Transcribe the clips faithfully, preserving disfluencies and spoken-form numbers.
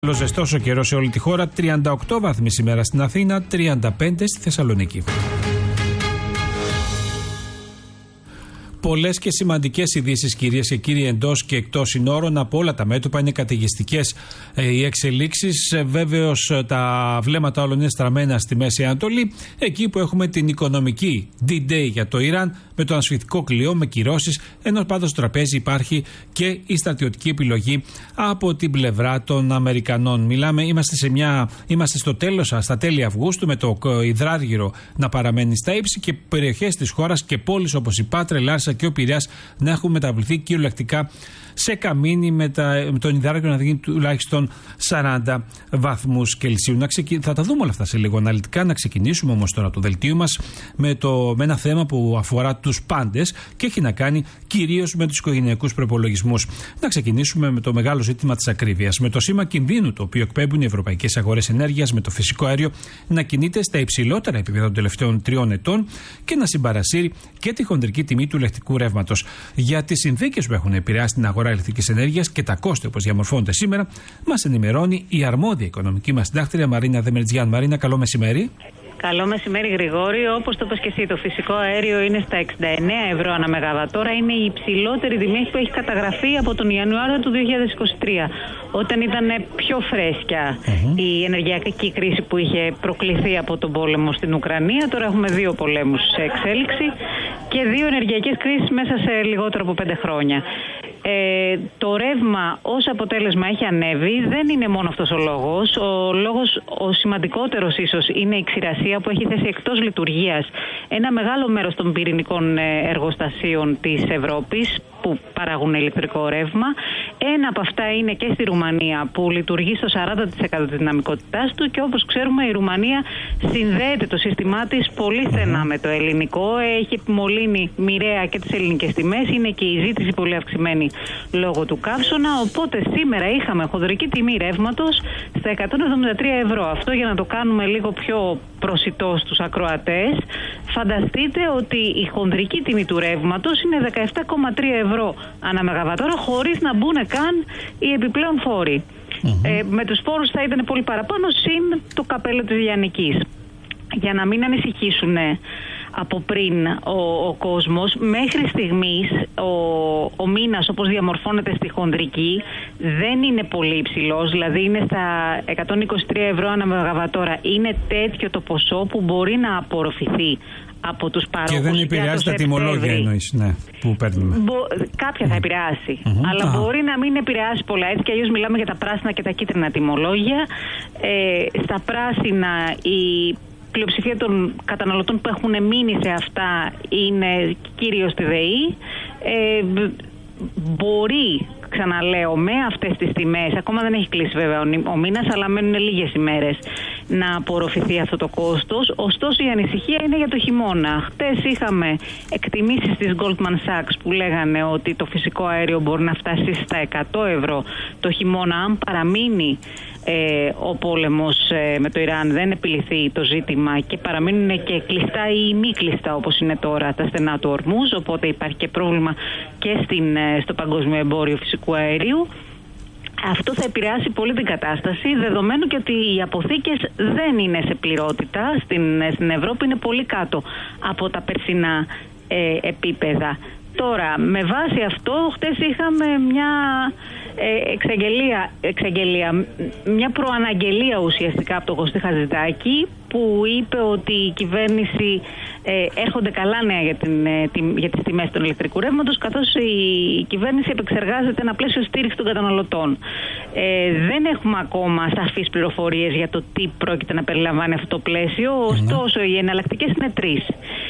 Ζεστός ο καιρός σε όλη τη χώρα, τριάντα οκτώ βαθμοί σήμερα στην Αθήνα, τριάντα πέντε στη Θεσσαλονίκη. Πολλές και σημαντικές ειδήσεις, κυρίες και κύριοι, εντός και εκτός συνόρων, από όλα τα μέτωπα. Είναι καταιγιστικές ε, οι εξελίξεις. Ε, βέβαιως τα βλέμματα όλων είναι στραμμένα στη Μέση Ανατολή, εκεί που έχουμε την οικονομική ντι-Day για το Ιράν, με το ανασφυκτικό κλειό, με κυρώσεις, ενώ πάντως στο τραπέζι υπάρχει και η στρατιωτική επιλογή από την πλευρά των Αμερικανών. Μιλάμε, είμαστε, σε μια, είμαστε στο τέλος, στα τέλη Αυγούστου, με το υδράργυρο να παραμένει στα ύψη και περιοχές της χώρας και πόλεις όπως η Πάτρα, η Λάρισα και ο Πειραιάς να έχουν μεταβληθεί κυριολεκτικά σε καμίνι, με, τα, με τον υδράργυρο να δίνει τουλάχιστον σαράντα βαθμούς Κελσίου. Να ξεκι... Θα τα δούμε όλα αυτά σε λίγο αναλυτικά. Να ξεκινήσουμε όμως τώρα το δελτίο μας με, το, με ένα θέμα που αφορά τους πάντες και έχει να κάνει κυρίως με τους οικογενειακούς προπολογισμούς. Να ξεκινήσουμε με το μεγάλο ζήτημα της ακρίβειας. Με το σήμα κινδύνου το οποίο εκπέμπουν οι ευρωπαϊκές αγορές ενέργειας, με το φυσικό αέριο να κινείται στα υψηλότερα επίπεδα των τελευταίων τριών ετών και να συμπαρασύρει και τη χονδρική τιμή του ηλεκτρικού ρεύματος. Για τις συνθήκες που έχουν επηρεάσει την αγορά ηλεκτρικής ενέργειας και τα κόστη όπως διαμορφώνονται σήμερα, μας ενημερώνει η αρμόδια οικονομική μας συντάκτρια Μαρίνα Δεμερτζιάν. Μαρίνα, καλό μεσημέρι. Καλό μεσημέρι, Γρηγόρη. Όπως το είπες και εσύ, το φυσικό αέριο είναι στα εξήντα εννέα ευρώ ανά μεγαβατόρα. Είναι η υψηλότερη τιμή που έχει καταγραφεί από τον Ιανουάριο του δύο χιλιάδες είκοσι τρία, όταν ήταν πιο φρέσκια mm-hmm. η ενεργειακή κρίση που είχε προκληθεί από τον πόλεμο στην Ουκρανία. Τώρα έχουμε δύο πολέμους σε εξέλιξη και δύο ενεργειακές κρίσεις μέσα σε λιγότερο από πέντε χρόνια. Ε, το ρεύμα ως αποτέλεσμα έχει ανέβει. Δεν είναι μόνο αυτός ο λόγος. Ο λόγος, ο σημαντικότερος ίσως, είναι η ξηρασία που έχει θέσει εκτός λειτουργίας ένα μεγάλο μέρος των πυρηνικών εργοστασίων της Ευρώπης που παράγουν ηλεκτρικό ρεύμα. Ένα από αυτά είναι και στη Ρουμανία, που λειτουργεί στο σαράντα τοις εκατό της δυναμικότητάς του, και όπως ξέρουμε η Ρουμανία συνδέεται το σύστημά της πολύ στενά με το ελληνικό. Έχει επιμολύνει μοιραία και τις ελληνικές τιμές. Είναι και η ζήτηση πολύ αυξημένη λόγω του καύσωνα. Οπότε σήμερα είχαμε χονδρική τιμή ρεύματος στα εκατόν εβδομήντα τρία ευρώ. Αυτό, για να το κάνουμε λίγο πιο προσιτό στους ακροατές, φανταστείτε ότι η χονδρική τιμή του ρεύματος είναι δεκαεπτά κόμμα τρία ευρώ ανά μεγαβατόρα, χωρίς να μπουν καν οι επιπλέον φόροι. Mm-hmm. Ε, με τους φόρους θα ήταν πολύ παραπάνω, συν το καπέλο της Λιανικής. Για να μην ανησυχήσουν από πριν ο, ο κόσμος, μέχρι στιγμής ο, ο μήνας όπως διαμορφώνεται στη χονδρική δεν είναι πολύ υψηλός, δηλαδή είναι στα εκατόν είκοσι τρία ευρώ ανά μεγαβατόρα. Είναι τέτοιο το ποσό που μπορεί να απορροφηθεί από τους παρόχους. Και δεν επηρεάζει τα τιμολόγια, εννοείς, ναι, που παίρνουμε. Μπο, κάποια θα επηρεάσει, mm-hmm. αλλά ah. μπορεί να μην επηρεάσει πολλά. Έτσι κι αλλιώς μιλάμε για τα πράσινα και τα κίτρινα τιμολόγια. Ε, στα πράσινα η πλειοψηφία των καταναλωτών που έχουν μείνει σε αυτά είναι κυρίως στη ΔΕΗ. Ε, μπορεί, ξαναλέω, με αυτές τις τιμές, ακόμα δεν έχει κλείσει βέβαια ο μήνας, αλλά μένουν λίγες ημέρες να απορροφηθεί αυτό το κόστος. Ωστόσο η ανησυχία είναι για το χειμώνα. Χτες είχαμε εκτιμήσεις της Goldman Sachs που λέγανε ότι το φυσικό αέριο μπορεί να φτάσει στα εκατό ευρώ το χειμώνα, αν παραμείνει Ε, ο πόλεμος ε, με το Ιράν, δεν επιληθεί το ζήτημα και παραμείνουν και κλειστά ή μη κλειστά όπως είναι τώρα τα στενά του Ορμούζ, οπότε υπάρχει και πρόβλημα και στην, ε, στο παγκόσμιο εμπόριο φυσικού αερίου. Αυτό θα επηρεάσει πολύ την κατάσταση, δεδομένου και ότι οι αποθήκες δεν είναι σε πληρότητα στην, στην Ευρώπη, είναι πολύ κάτω από τα περσινά ε, επίπεδα. Τώρα, με βάση αυτό, χτες είχαμε μια ε, εξαγγελία, εξαγγελία, μια προαναγγελία ουσιαστικά από τον Κωστή Χατζηδάκη, που είπε ότι η κυβέρνηση ε, έρχονται καλά νέα για, την, ε, τη, για τις τιμές των ηλεκτρικού ρεύματος, καθώς η κυβέρνηση επεξεργάζεται ένα πλαίσιο στήριξη των καταναλωτών. Ε, δεν έχουμε ακόμα σαφείς πληροφορίες για το τι πρόκειται να περιλαμβάνει αυτό το πλαίσιο, ωστόσο οι εναλλακτικές είναι τρεις.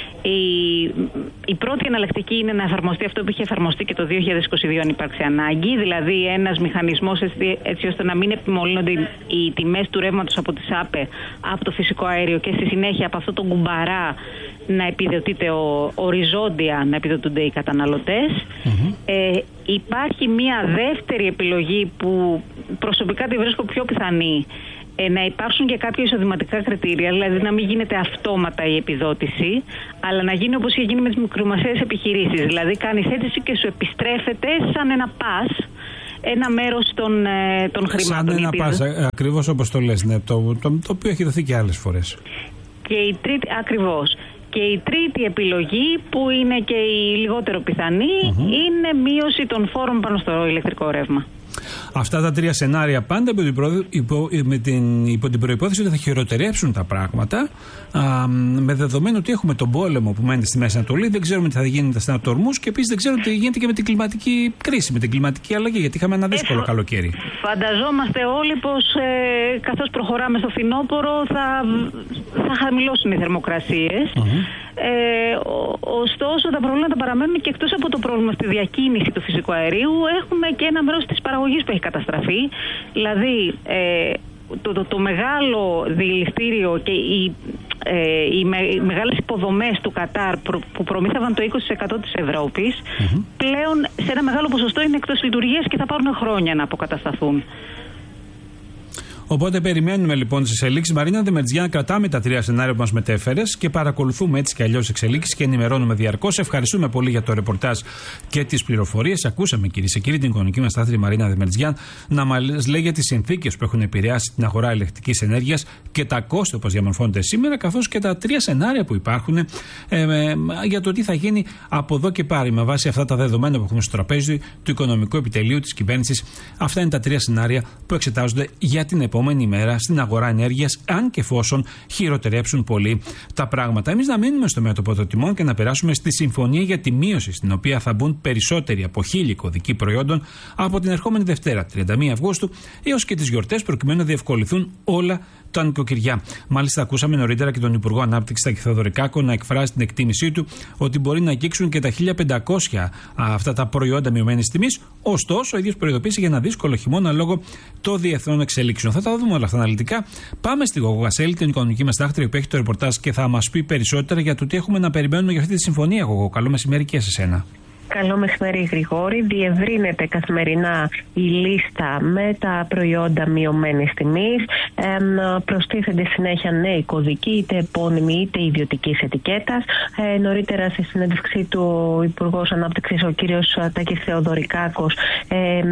Η, η πρώτη εναλλακτική είναι να εφαρμοστεί αυτό που είχε εφαρμοστεί και το δύο χιλιάδες είκοσι δύο αν υπάρξει ανάγκη, δηλαδή ένας μηχανισμός έτσι, έτσι ώστε να μην επιμολύνονται οι τιμές του ρεύματος από τις ΑΠΕ, από το φυσικό αέριο, και στη συνέχεια από αυτό το κουμπαρά να επιδοτείται ο, οριζόντια, να επιδοτούνται οι καταναλωτές. Mm-hmm. Ε, υπάρχει μια δεύτερη επιλογή που προσωπικά τη βρίσκω πιο πιθανή, ε, να υπάρξουν και κάποια εισοδηματικά κριτήρια, δηλαδή να μην γίνεται αυτόματα η επιδότηση, αλλά να γίνει όπως είχε γίνει με τις μικρομεσαίες επιχειρήσεις. Δηλαδή κάνεις αίτηση και σου επιστρέφεται σαν ένα πας ένα μέρος των, ε, των χρημάτων. Σαν ένα πάσα, ακριβώς όπως το λες, ναι, το, το, το οποίο έχει δοθεί και άλλες φορές. Και η τρίτη, ακριβώς. Και η τρίτη επιλογή, που είναι και η λιγότερο πιθανή, mm-hmm. είναι μείωση των φόρων πάνω στο ηλεκτρικό ρεύμα. Αυτά τα τρία σενάρια πάντα υπό την, προ... υπό... με την... υπό την προϋπόθεση ότι θα χειροτερέψουν τα πράγματα, α, με δεδομένο ότι έχουμε τον πόλεμο που μένει στη Μέση Ανατολή, δεν ξέρουμε τι θα γίνει με τα στενά του ορμούς και επίσης δεν ξέρουμε τι γίνεται και με την κλιματική κρίση, με την κλιματική αλλαγή, γιατί είχαμε ένα δύσκολο ε, καλοκαίρι. Φανταζόμαστε όλοι πως ε, καθώς προχωράμε στο φθινόπωρο θα, θα χαμηλώσουν οι θερμοκρασίες. Mm-hmm. Ε, ο, ωστόσο τα προβλήματα παραμένουν και εκτός από το πρόβλημα στη διακίνηση του φυσικού αερίου έχουμε και ένα μέρος της παραγωγής που έχει καταστραφεί, δηλαδή ε, το, το, το μεγάλο δηληστήριο και οι, ε, οι, με, οι μεγάλες υποδομές του Κατάρ προ, που προμήθευαν το είκοσι τοις εκατό της Ευρώπης mm-hmm. πλέον σε ένα μεγάλο ποσοστό είναι εκτός λειτουργίας και θα πάρουν χρόνια να αποκατασταθούν. Οπότε περιμένουμε λοιπόν τις εξελίξεις. Μαρίνα Δεμερτζιάν, κρατάμε τα τρία σενάρια που μας μετέφερες και παρακολουθούμε έτσι και αλλιώς εξελίξεις και ενημερώνουμε διαρκώς. Ευχαριστούμε πολύ για το ρεπορτάζ και τις πληροφορίες. Ακούσαμε, κυρίες και κύριοι, την οικονομική μας στάθρη Μαρίνα Δεμερτζιάν να μας λέει για τις συνθήκες που έχουν επηρεάσει την αγορά ηλεκτρικής ενέργειας και τα κόστη όπως διαμορφώνονται σήμερα, καθώς και τα τρία σενάρια που υπάρχουν ε, ε, για το τι θα γίνει από εδώ και πάρει με βάση αυτά τα δεδομένα που έχουμε στο τραπέζι του Οικονομικού Επιτελείου της Κυβέρνησης. Αυτά είναι τα τρία σενάρια που εξετάζονται για την επόμενη ημέρα στην αγορά ενέργειας, αν και εφόσον χειροτερέψουν πολύ τα πράγματα. Εμείς να μείνουμε στο μέτωπο των τιμών και να περάσουμε στη συμφωνία για τη μείωση, στην οποία θα μπουν περισσότεροι από χίλιοι κωδικοί προϊόντων από την ερχόμενη Δευτέρα, τριάντα μία Αυγούστου, έως και τις γιορτές, προκειμένου να διευκολυθούν όλα τα νοικοκυριά. Μάλιστα, ακούσαμε νωρίτερα και τον Υπουργό Ανάπτυξης Τάκη Θεοδωρικάκο να εκφράσει την εκτίμησή του ότι μπορεί να αγγίξουν και τα χίλια πεντακόσια αυτά τα προϊόντα μειωμένης τιμής. Ωστόσο, ο ίδιος προειδοποίησε για ένα δύσκολο χειμώνα λόγω των διεθνών εξελίξεων. Θα τα δούμε όλα αυτά αναλυτικά. Πάμε στη Γογό Γασέλη, την οικονομική μας τάχτρια που έχει το ρεπορτάζ και θα μας πει περισσότερα για το τι έχουμε να περιμένουμε για αυτή τη συμφωνία. Γογό, καλό μεσημέρι και σε εσένα. Καλό μεσημέρι, Γρηγόρη. Διευρύνεται καθημερινά η λίστα με τα προϊόντα μειωμένης τιμής. Ε, προστίθενται συνέχεια νέοι κωδικοί, είτε επώνυμοι είτε ιδιωτικής ετικέτας. Ε, νωρίτερα, στη συνέντευξή του, ο Υπουργός Ανάπτυξης, ο κύριος Τάκης Θεοδωρικάκος, ε,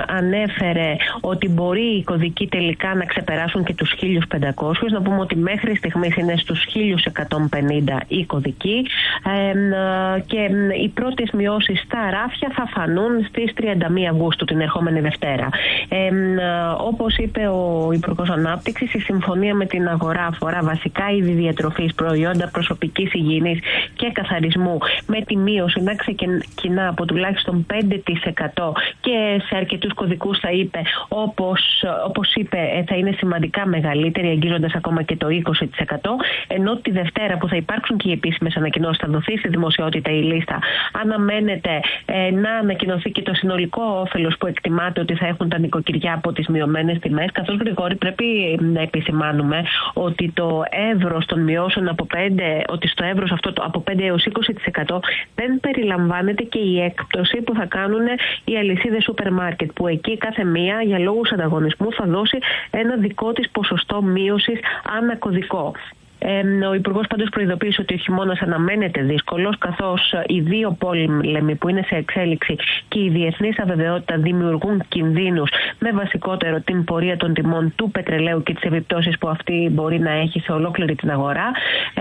ανέφερε ότι μπορεί οι κωδικοί τελικά να ξεπεράσουν και τους χίλιους πεντακόσιους. Να πούμε ότι μέχρι στιγμής είναι στους χίλιους εκατόν πενήντα οι κωδικοί. Ε, και οι πρώτες μειώσεις στα ράφια θα φανούν στις τριάντα μία Αυγούστου, την ερχόμενη Δευτέρα. Ε, όπως είπε ο Υπουργός Ανάπτυξης, η συμφωνία με την αγορά αφορά βασικά είδη διατροφής, προϊόντα προσωπικής υγιεινής και καθαρισμού, με τη μείωση να ξεκινά από τουλάχιστον πέντε τοις εκατό και σε αρκετούς κωδικούς θα είπε, όπως, όπως είπε, θα είναι σημαντικά μεγαλύτερη, αγγίζοντας ακόμα και το είκοσι τοις εκατό, ενώ τη Δευτέρα που θα υπάρξουν και οι επίσημες ανακοινώσεις, θα δοθεί στη δημοσιότητα η λίστα, αναμένεται Ε, να ανακοινωθεί και το συνολικό όφελος που εκτιμάται ότι θα έχουν τα νοικοκυριά από τις μειωμένες τιμές. Καθώς, Γρηγόρη, πρέπει να επισημάνουμε ότι το εύρος των μειώσεων από πέντε, ότι στο εύρος αυτό το, από πέντε έως είκοσι τοις εκατό δεν περιλαμβάνεται και η έκπτωση που θα κάνουν οι αλυσίδες σούπερ μάρκετ, που εκεί κάθε μία για λόγους ανταγωνισμού θα δώσει ένα δικό της ποσοστό μείωσης ανά κωδικό. Ε, ο Υπουργός πάντως προειδοποίησε ότι ο χειμώνας αναμένεται δύσκολος, καθώς οι δύο πόλεμοι που είναι σε εξέλιξη και η διεθνής αβεβαιότητα δημιουργούν κινδύνους, με βασικότερο την πορεία των τιμών του πετρελαίου και τις επιπτώσεις που αυτή μπορεί να έχει σε ολόκληρη την αγορά. Ε,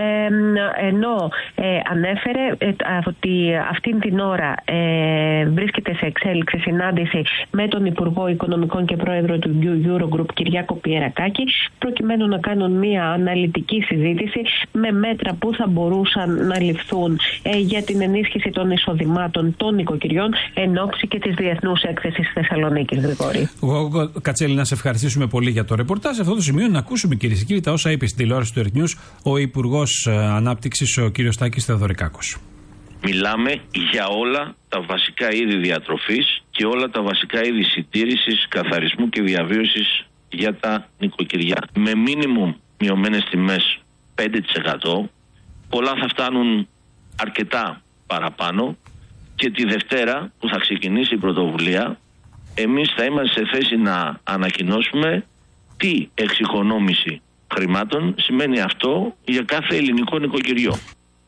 ενώ ε, ανέφερε ε, ότι αυτήν την ώρα ε, βρίσκεται σε εξέλιξη συνάντηση με τον Υπουργό Οικονομικών και Πρόεδρο του Eurogroup, Κυριάκο Πιερακάκη, προκειμένου να κάνουν μια αναλυτική συζήτηση με μέτρα που θα μπορούσαν να ληφθούν ε, για την ενίσχυση των εισοδημάτων των νοικοκυριών εν ώψη και της διεθνούς έκθεσης Θεσσαλονίκης, Γρηγόρη. Εγώ, Κατσέλη, να σε ευχαριστήσουμε πολύ για το ρεπορτάζ. Σε αυτό το σημείο να ακούσουμε, κυρίες και κύριοι, τα όσα είπε στην τηλεόραση του Earth News ο Υπουργός Ανάπτυξης, ο κύριος Τάκης Θεοδωρικάκος. Μιλάμε για όλα τα βασικά είδη διατροφής και όλα τα βασικά είδη συντήρησης, καθαρισμού και διαβίωσης για τα νοικοκυριά. Με μίνιμουμ μειωμένες τιμές πέντε τοις εκατό, πολλά θα φτάνουν αρκετά παραπάνω, και τη Δευτέρα που θα ξεκινήσει η πρωτοβουλία εμείς θα είμαστε σε θέση να ανακοινώσουμε τι εξοικονόμηση χρημάτων σημαίνει αυτό για κάθε ελληνικό νοικοκυριό.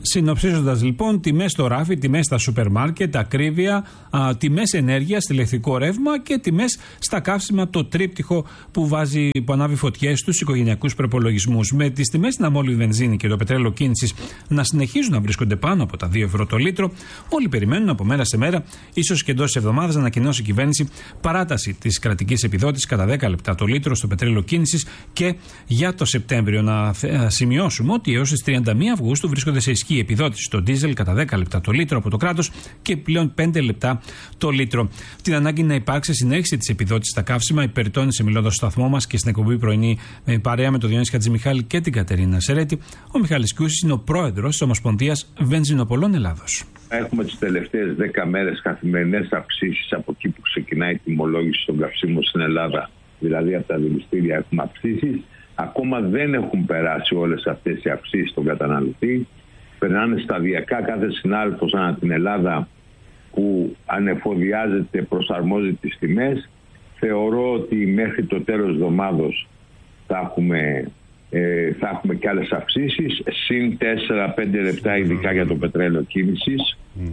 Συνοψίζοντας λοιπόν, τιμές στο ράφι, τιμές στα σούπερ μάρκετ, ακρίβεια, α, τιμές ενέργειας, ηλεκτρικό ρεύμα και τιμές στα καύσιμα, το τρίπτυχο που βάζει, που ανάβει φωτιές στους οικογενειακούς προπολογισμούς. Με τις τιμές στην αμόλυβη βενζίνη και το πετρέλαιο κίνησης να συνεχίζουν να βρίσκονται πάνω από τα δύο ευρώ το λίτρο, όλοι περιμένουν από μέρα σε μέρα, ίσως και εντός της εβδομάδας, να ανακοινώσει η κυβέρνηση παράταση της κρατικής επιδότησης κατά δέκα λεπτά το λίτρο στο πετρέλαιο κίνησης και για το Σεπτέμβριο. Να σημειώσουμε ότι έως τις τριάντα μία Αυγούστου βρίσκονται σε ισχύ η επιδότηση στο ντίζελ κατά δέκα λεπτά το λίτρο από το κράτος και πλέον πέντε λεπτά το λίτρο. Την ανάγκη να υπάρξει συνέχιση της επιδότησης στα καύσιμα υπερτώνησε μιλώντας στο σταθμό μας και στην εκπομπή πρωινή με παρέα με τον Διονύση Χατζημιχάλη και την Κατερίνα Σερέτη. Ο Μιχάλης Κιούσης είναι ο πρόεδρος της Ομοσπονδίας Βενζινοπολών Ελλάδος. Έχουμε τις τελευταίες δέκα μέρες καθημερινές αυξήσεις από εκεί που ξεκινάει η τιμολόγηση των καυσίμων στην Ελλάδα. Δηλαδή από τα δηληστήρια έχουμε αυξήσεις. Ακόμα δεν έχουν περάσει όλες αυτές οι αυξήσεις στον καταναλωτή. Περνάνε σταδιακά, κάθε συνάδελφος ανά την Ελλάδα που ανεφοδιάζεται προσαρμόζει τις τιμές. Θεωρώ ότι μέχρι το τέλος της εβδομάδος θα έχουμε, ε, θα έχουμε και άλλες αυξήσεις, συν τέσσερα πέντε λεπτά ειδικά για το πετρέλαιο κίνησης. Mm.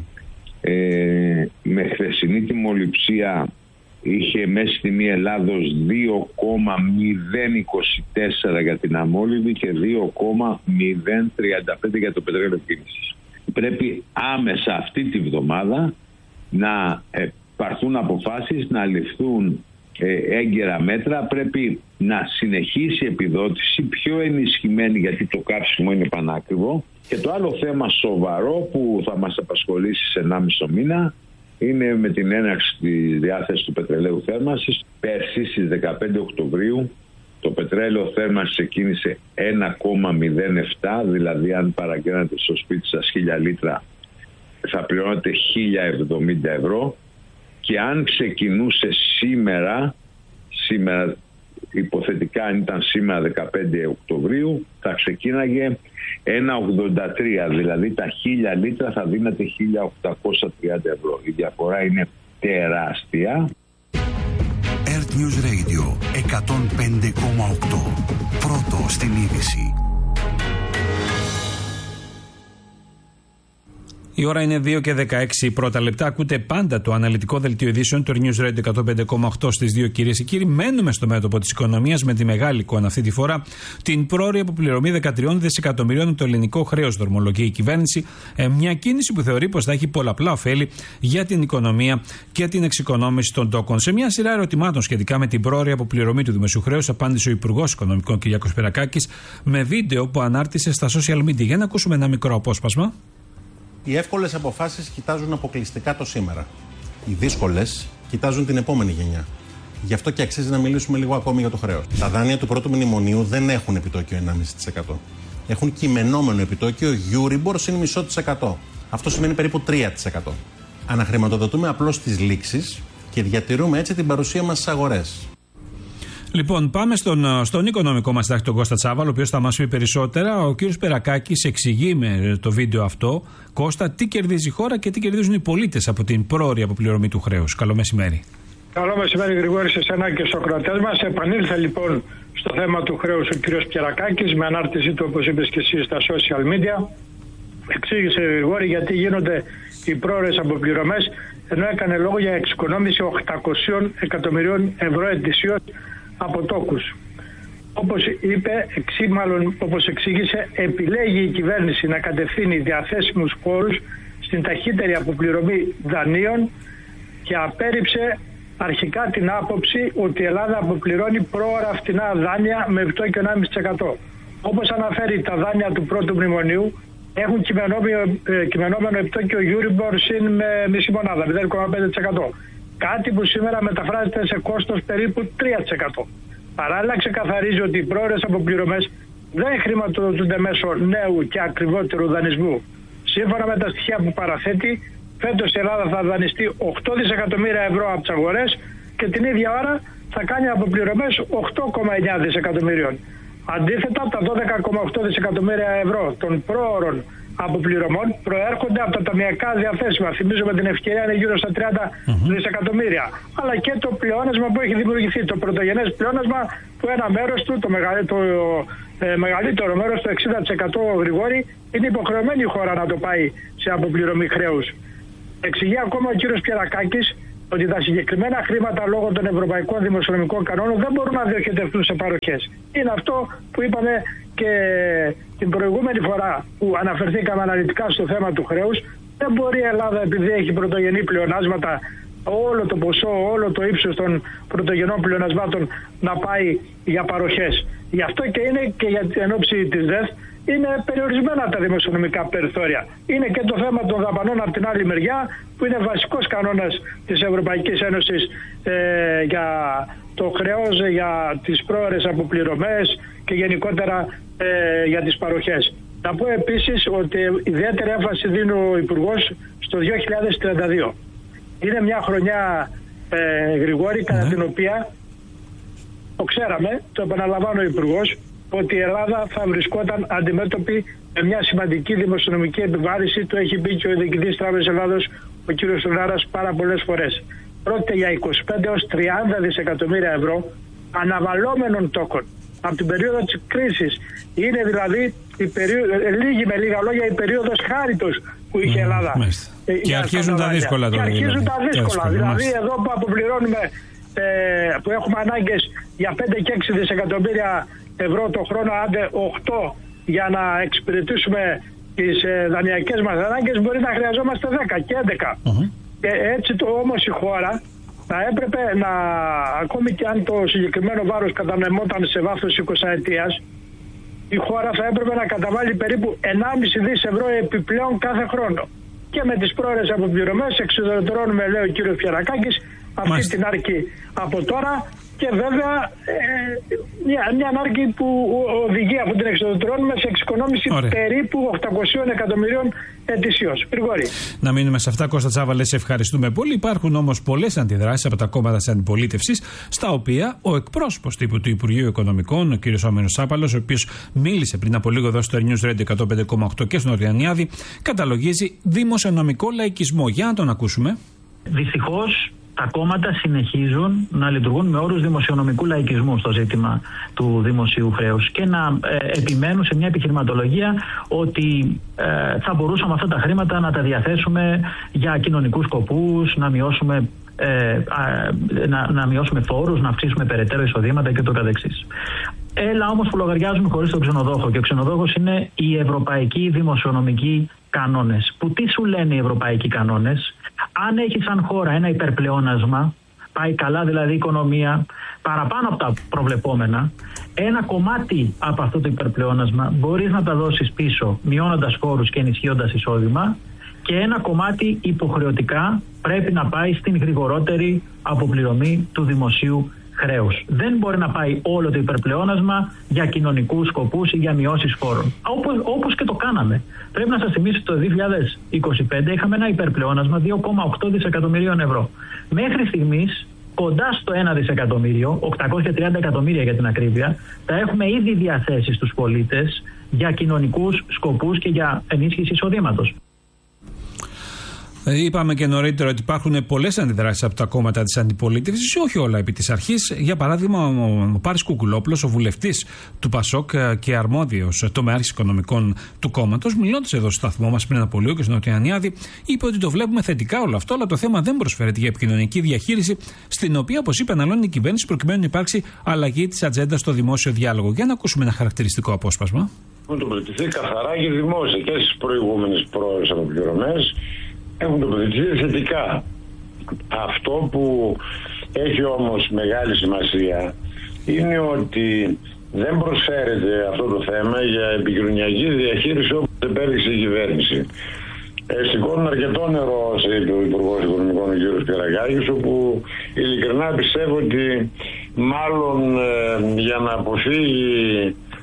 Ε, με χθεσινή τιμοληψία είχε μέση τιμή Ελλάδος δύο κόμμα μηδέν είκοσι τέσσερα για την αμόλυβη και δύο κόμμα μηδέν τριάντα πέντε για το πετρέλαιο κίνησης. Πρέπει άμεσα αυτή τη βδομάδα να ε, πάρθουν αποφάσεις, να ληφθούν ε, έγκαιρα μέτρα. Πρέπει να συνεχίσει η επιδότηση πιο ενισχυμένη, γιατί το καύσιμο είναι πανάκριβο. Και το άλλο θέμα σοβαρό που θα μας απασχολήσει σε ενάμιση μήνα είναι με την έναρξη της διάθεσης του πετρελαίου θέρμανσης. Πέρσι στις δεκαπέντε Οκτωβρίου το πετρέλαιο θέρμανσης ξεκίνησε ένα κόμμα μηδέν επτά, δηλαδή αν παραγγέλνετε στο σπίτι σας χίλια λίτρα θα πληρώνετε χίλια εβδομήντα ευρώ, και αν ξεκινούσε σήμερα, σήμερα υποθετικά αν ήταν σήμερα δεκαπέντε Οκτωβρίου, θα ξεκίναγε ένα ογδόντα τρία, δηλαδή τα χίλια λίτρα θα δίνατε χίλια οκτακόσια τριάντα ευρώ. Η διαφορά είναι τεράστια. Earth News Radio εκατόν πέντε κόμμα οκτώ. Πρώτο στην είδηση. Η ώρα είναι δύο και δεκαέξι πρώτα λεπτά. Ακούτε πάντα το αναλυτικό δελτίο ειδήσεων του News Radio εκατόν πέντε κόμμα οκτώ στις δύο, κυρίες και κύριοι. Μένουμε στο μέτωπο της οικονομίας με τη μεγάλη εικόνα αυτή τη φορά. Την πρόωρη αποπληρωμή δεκατριών δισεκατομμυρίων από το ελληνικό χρέος, δορμολογεί η κυβέρνηση. Ε, μια κίνηση που θεωρεί πως θα έχει πολλαπλά ωφέλη για την οικονομία και την εξοικονόμηση των τόκων. Σε μια σειρά ερωτημάτων σχετικά με την πρόωρη αποπληρωμή του δημοσίου χρέους, απάντησε ο Υπουργός Οικονομικών Κυριάκος Περακάκης με βίντεο που ανάρτησε στα social media. Για να ακούσουμε ένα μικρό απόσπασμα. Οι εύκολες αποφάσεις κοιτάζουν αποκλειστικά το σήμερα. Οι δύσκολες κοιτάζουν την επόμενη γενιά. Γι' αυτό και αξίζει να μιλήσουμε λίγο ακόμη για το χρέος. Τα δάνεια του πρώτου μνημονίου δεν έχουν επιτόκιο ένα κόμμα πέντε τοις εκατό. Έχουν κειμενόμενο επιτόκιο Euribor συν μισό τοις εκατό. Αυτό σημαίνει περίπου τρία τοις εκατό. Αναχρηματοδοτούμε απλώς τις λήξεις και διατηρούμε έτσι την παρουσία μας στις αγορές. Λοιπόν, πάμε στον, στον οικονομικό μας τάχτη, τον Κώστα Τσάβαλο, ο οποίος θα μας πει περισσότερα. Ο κύριος Περακάκης εξηγεί με το βίντεο αυτό, Κώστα, τι κερδίζει η χώρα και τι κερδίζουν οι πολίτες από την πρόωρη αποπληρωμή του χρέους. Καλό μεσημέρι. Καλό μεσημέρι, Γρηγόρη, σε εσένα και στους ακροατές μας. Επανήλθε λοιπόν στο θέμα του χρέους ο κύριος Περακάκης με ανάρτησή του, όπως είπες και εσύ, στα social media. Εξήγησε, Γρηγόρη, γιατί γίνονται οι πρόωρες αποπληρωμές, ενώ έκανε λόγο για εξοικονόμηση οκτακόσια εκατομμυρίων ευρώ ετησίως από τόκους. Όπως είπε, εξή, μάλλον όπως εξήγησε, επιλέγει η κυβέρνηση να κατευθύνει διαθέσιμους πόρους στην ταχύτερη αποπληρωμή δανείων και απέρριψε αρχικά την άποψη ότι η Ελλάδα αποπληρώνει πρόωρα φτηνά δάνεια με επιτόκιο ένα κόμμα πέντε τοις εκατό. Όπως αναφέρει, τα δάνεια του πρώτου μνημονίου έχουν κειμενόμενο επιτόκιο Euribor συν με μισή μονάδα, μηδέν κόμμα πέντε τοις εκατό. Κάτι που σήμερα μεταφράζεται σε κόστος περίπου τρία τοις εκατό. Παράλληλα, ξεκαθαρίζει ότι οι πρόωρες αποπληρωμές δεν χρηματοδοτούνται μέσω νέου και ακριβότερου δανεισμού. Σύμφωνα με τα στοιχεία που παραθέτει, φέτος η Ελλάδα θα δανειστεί οκτώ δισεκατομμύρια ευρώ από τις αγορές και την ίδια ώρα θα κάνει αποπληρωμές οκτώ κόμμα εννιά δισεκατομμυρίων. Αντίθετα, τα δώδεκα κόμμα οκτώ δισεκατομμύρια ευρώ των πρόωρων αποπληρωμών προέρχονται από τα ταμιακά διαθέσιμα. Θυμίζω με την ευκαιρία είναι γύρω στα τριάντα mm-hmm. δισεκατομμύρια. Αλλά και το πλεόνασμα που έχει δημιουργηθεί, το πρωτογενές πλεόνασμα που ένα μέρος του, το, μεγαλύτερο, το ε, μεγαλύτερο μέρος, το εξήντα τοις εκατό Γρηγόρη, είναι υποχρεωμένη η χώρα να το πάει σε αποπληρωμή χρέους. Εξηγεί ακόμα ο κύριος Πιερακάκης ότι τα συγκεκριμένα χρήματα λόγω των ευρωπαϊκών δημοσιονομικών κανόνων δεν μπορούν να διοχετευτούν σε παροχές. Είναι αυτό που είπαμε και την προηγούμενη φορά που αναφερθήκαμε αναλυτικά στο θέμα του χρέους. Δεν μπορεί η Ελλάδα, επειδή έχει πρωτογενή πλεονάσματα, όλο το ποσό, όλο το ύψος των πρωτογενών πλεονασμάτων να πάει για παροχές. Γι' αυτό και είναι και για την ενόψη της ΔΕΘ είναι περιορισμένα τα δημοσιονομικά περιθώρια. Είναι και το θέμα των δαπανών από την άλλη μεριά, που είναι βασικός κανόνας της Ευρωπαϊκής Ένωσης ε, για το χρέος, για τις πρόωρες αποπληρωμές και γενικότερα ε, για τις παροχές. Να πω επίσης ότι ιδιαίτερη έμφαση δίνει ο Υπουργός στο δύο χιλιάδες τριάντα δύο. Είναι μια χρονιά, ε, Γρηγόρη, κατά την οποία το ξέραμε, το επαναλαμβάνω ο Υπουργός, ότι η Ελλάδα θα βρισκόταν αντιμέτωπη με μια σημαντική δημοσιονομική επιβάρηση. Το έχει πει και ο Διοικητής Τράπεζας Ελλάδος, ο κ. Σουνάρας, πάρα πολλές φορές. Πρόκειται για είκοσι πέντε έως τριάντα δισεκατομμύρια ευρώ αναβαλλόμενων τόκων από την περίοδο της κρίσης. Είναι δηλαδή η περίοδο, λίγη με λίγα λόγια η περίοδος χάριτος που είχε η Ελλάδα. Ε, και αρχίζουν τα δύσκολα τώρα. Και αρχίζουν δηλαδή. τα δύσκολα. δύσκολα δηλαδή μάλιστα. εδώ που αποπληρώνουμε, ε, που έχουμε ανάγκες για πέντε και έξι δισεκατομμύρια ευρώ το χρόνο, άντε οκτώ, για να εξυπηρετήσουμε τις ε, δανειακές μας ανάγκες, μπορεί να χρειαζόμαστε δέκα και έντεκα. Uh-huh. Και έτσι το όμως η χώρα θα έπρεπε να, ακόμη και αν το συγκεκριμένο βάρος κατανεμόταν σε βάθος εικοσαετίας, η χώρα θα έπρεπε να καταβάλει περίπου ενάμιση δις ευρώ επιπλέον κάθε χρόνο. Και με τις πρόωρες αποπληρωμές εξουδετερώνουμε, λέει ο κύριος Πιερακάκης, αυτή Μάλιστα. την άρκη από τώρα. Και βέβαια ε, μια, μια ανάγκη που οδηγεί από την εξοδοτρώνουμε σε εξοικονόμηση Ωραία. περίπου οκτακόσια εκατομμυρίων ετησίως. Γρηγόρη. Να μείνουμε σε αυτά, Κώστα Τσάβαλε, σε ευχαριστούμε πολύ. Υπάρχουν όμως πολλές αντιδράσεις από τα κόμματα της αντιπολίτευσης, στα οποία ο εκπρόσωπος τύπου του Υπουργείου Οικονομικών, ο κ. Όμενος Σάπαλος, ο οποίος μίλησε πριν από λίγο εδώ στο News Radio εκατόν πέντε κόμμα οκτώ και στον Οριαννιάδη, καταλογίζει δημοσιονομικό λαϊκισμό. Για να τον ακούσουμε. Δυστυχώς, τα κόμματα συνεχίζουν να λειτουργούν με όρους δημοσιονομικού λαϊκισμού στο ζήτημα του δημοσίου χρέους και να ε, επιμένουν σε μια επιχειρηματολογία ότι ε, θα μπορούσαμε αυτά τα χρήματα να τα διαθέσουμε για κοινωνικούς σκοπούς, να μειώσουμε, ε, ε, να, να μειώσουμε φόρους, να αυξήσουμε περαιτέρω εισοδήματα και το καθεξής. Έλα όμως που λογαριάζουμε χωρίς τον ξενοδόχο, και ο ξενοδόχος είναι οι ευρωπαϊκοί δημοσιονομικοί κανόνες. Που τι σου λένε οι ευρωπαϊκοί κανόνες? Αν έχει σαν χώρα ένα υπερπλεόνασμα, πάει καλά δηλαδή η οικονομία, παραπάνω από τα προβλεπόμενα, ένα κομμάτι από αυτό το υπερπλεόνασμα μπορείς να τα δώσεις πίσω μειώνοντας φόρους και ενισχύοντας εισόδημα, και ένα κομμάτι υποχρεωτικά πρέπει να πάει στην γρηγορότερη αποπληρωμή του δημοσίου χρέους. Δεν μπορεί να πάει όλο το υπερπλεόνασμα για κοινωνικούς σκοπούς ή για μειώσεις φόρων. Όπως, όπως και το κάναμε. Πρέπει να σας θυμίσω ότι το δύο χιλιάδες είκοσι πέντε είχαμε ένα υπερπλεόνασμα δύο κόμμα οκτώ δισεκατομμυρίων ευρώ. Μέχρι στιγμής, κοντά στο ένα δισεκατομμύριο, οκτακόσια τριάντα εκατομμύρια για την ακρίβεια, τα έχουμε ήδη διαθέσει στους πολίτες για κοινωνικούς σκοπούς και για ενίσχυση εισοδήματος. Είπαμε και νωρίτερα ότι υπάρχουν πολλές αντιδράσεις από τα κόμματα της αντιπολίτευσης, όχι όλα επί της αρχής. Για παράδειγμα, ο Πάρης Κουκουλόπουλος, ο βουλευτής του Πασόκ και αρμόδιος τομεάρχης οικονομικών του κόμματος, μιλώντας εδώ στο σταθμό μας πριν από λίγο και στον Οριαννιάδη, είπε ότι το βλέπουμε θετικά όλο αυτό, αλλά το θέμα δεν προσφέρεται για επικοινωνική διαχείριση, στην οποία, όπως είπε, αναλώνει η κυβέρνηση προκειμένου να υπάρξει αλλαγή της ατζέντας στο δημόσιο διάλογο. Για να ακούσουμε ένα χαρακτηριστικό απόσπασμα. Έχουν τοποθετηθεί καθαρά και δημόσια και στις προηγούμενες πρόορες αποπληρωμές. Έχουν τοποθετηθεί θετικά. Αυτό που έχει όμως μεγάλη σημασία είναι ότι δεν προσφέρεται αυτό το θέμα για επικοινωνιακή διαχείριση όπως επέλεξε η κυβέρνηση. Ε, σηκώνουν αρκετό νερό, είπε ο Υπουργός Οικονομικών, ο κ. Πιερακάκης, όπου ειλικρινά πιστεύω ότι μάλλον ε, για να αποφύγει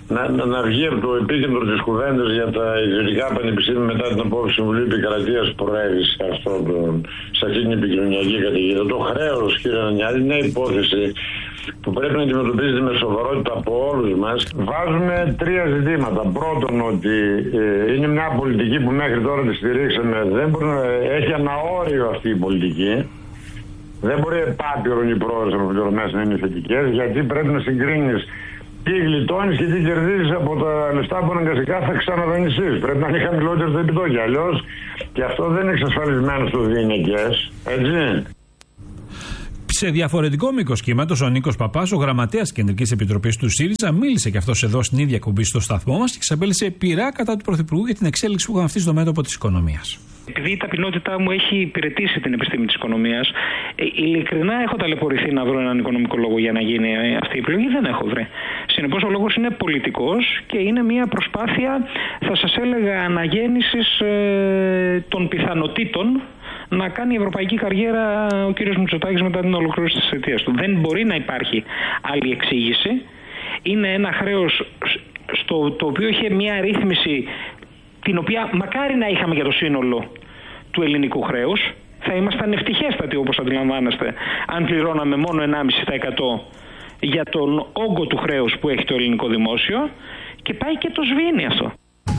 να, να, να βγει από το επίκεντρο της κουβέντας για τα ιδιωτικά πανεπιστήμια μετά την απόφαση του Συμβουλίου Επικρατείας που προέβη σε, αυτό, σε αυτή την επικοινωνιακή καταιγίδα. Το χρέος, κύριε Νανιάδη, είναι υπόθεση που πρέπει να αντιμετωπίζεται με σοβαρότητα από όλους μας. Βάζουμε τρία ζητήματα. Πρώτον, ότι ε, είναι μια πολιτική που μέχρι τώρα τη στηρίξαμε. Δεν μπορεί, έχει αναόριο αυτή η πολιτική. Δεν μπορεί επάπειρον οι πρόοδες από πληρωμές να είναι θετικές, γιατί πρέπει να συγκρίνεις τι γλιτώνεις και τι κερδίζεις από τα λεφτά που αναγκαστικά θα ξαναδανειστείς. Πρέπει να είναι χαμηλότερο το επιτόκιο. Αλλιώς και αυτό δεν είναι εξασφαλισμένο στους διενοικίες. Έτσι. Σε διαφορετικό μήκος κύματος, ο Νίκος Παπάς, ο γραμματέας Κεντρικής Επιτροπής του ΣΥΡΙΖΑ, μίλησε και αυτός εδώ στην ίδια εκπομπή στο σταθμό μας και εξαπέλυσε πειρά κατά του Πρωθυπουργού για την εξέλιξη που είχαν αυτή στο μέτωπο της οικονομίας. Επειδή η ταπεινότητά μου έχει υπηρετήσει την επιστήμη της οικονομίας, ειλικρινά έχω ταλαιπωρηθεί να βρω έναν οικονομικό λόγο για να γίνει αυτή η επιλογή. Δεν έχω βρει. Συνεπώς ο λόγος είναι πολιτικός και είναι μια προσπάθεια, θα σας έλεγα, αναγέννησης ε, των πιθανοτήτων να κάνει ευρωπαϊκή καριέρα ο κύριος Μητσοτάκης μετά την ολοκλήρωση της θητείας του. Δεν μπορεί να υπάρχει άλλη εξήγηση. Είναι ένα χρέος στο το οποίο είχε μια ρύθμιση την οποία μακάρι να είχαμε για το σύνολο του ελληνικού χρέους. Θα ήμασταν ευτυχέστατοι, όπως αντιλαμβάνεστε, αν πληρώναμε μόνο ενάμιση τοις εκατό για τον όγκο του χρέους που έχει το ελληνικό δημόσιο, και πάει και το σβήνει αυτό.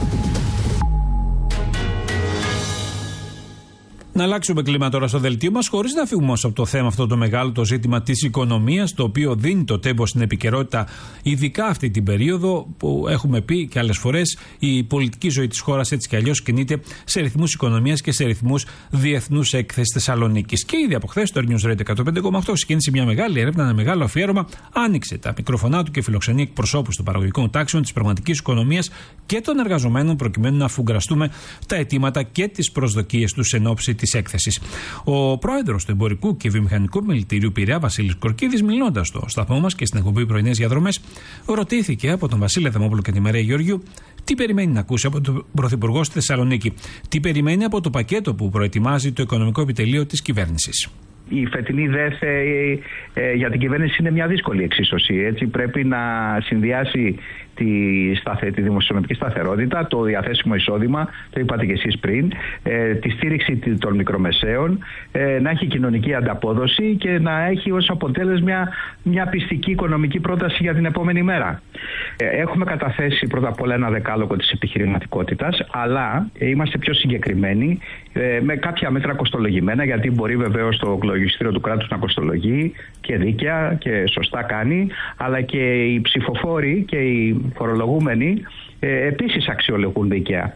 Να αλλάξουμε κλίμα τώρα στο δελτίο μας, χωρίς να φύγουμε όμως από το θέμα αυτό το μεγάλο, το ζήτημα της οικονομίας, το οποίο δίνει το τέμπο στην επικαιρότητα, ειδικά αυτή την περίοδο που έχουμε πει και άλλες φορές, η πολιτική ζωή της χώρας έτσι κι αλλιώς κινείται σε ρυθμούς οικονομίας και σε ρυθμούς διεθνούς έκθεσης Θεσσαλονίκης. Και ήδη από χθες το News Radio εκατόν πέντε κόμμα οκτώ ξεκίνησε μια μεγάλη έρευνα, ένα μεγάλο αφιέρωμα, άνοιξε τα μικροφωνά του και φιλοξενεί εκπροσώπους των παραγωγικών τάξεων, της πραγματικής οικονομίας και των εργαζομένων, προκειμένου να αφουγκραστούμε τα αιτήματα και τις προσδοκίες τους εν ώψη της έκθεσης. Ο πρόεδρος του Εμπορικού και Βιομηχανικού Επιμελητηρίου Πειραιά, Βασίλης Κορκίδης, μιλώντας στο σταθμό μας και στην εκπομπή Πρωινές Διαδρομές, ρωτήθηκε από τον Βασίλη Αδαμόπουλο και τη Μαρία Γεωργιού τι περιμένει να ακούσει από τον Πρωθυπουργό στη Θεσσαλονίκη, τι περιμένει από το πακέτο που προετοιμάζει το Οικονομικό Επιτελείο της κυβέρνησης. Η φετινή ΔΕΘ ε, ε, για την κυβέρνηση είναι μια δύσκολη εξίσωση. Έτσι πρέπει να συνδυάσει τη, σταθε, τη δημοσιονομική σταθερότητα, το διαθέσιμο εισόδημα, το είπατε και εσείς πριν, ε, τη στήριξη των μικρομεσαίων, ε, να έχει κοινωνική ανταπόδοση και να έχει ως αποτέλεσμα μια, μια πιστική οικονομική πρόταση για την επόμενη μέρα. Ε, έχουμε καταθέσει πρώτα απ' όλα ένα δεκάλογο της επιχειρηματικότητας, αλλά ε, είμαστε πιο συγκεκριμένοι ε, με κάποια μέτρα κοστολογημένα, γιατί μπορεί βεβαίως το λογιστήριο του κράτους να κοστολογεί και δίκαια και σωστά κάνει, αλλά και οι ψηφοφόροι και οι φορολογούμενοι ε, επίσης αξιολογούν δίκαια.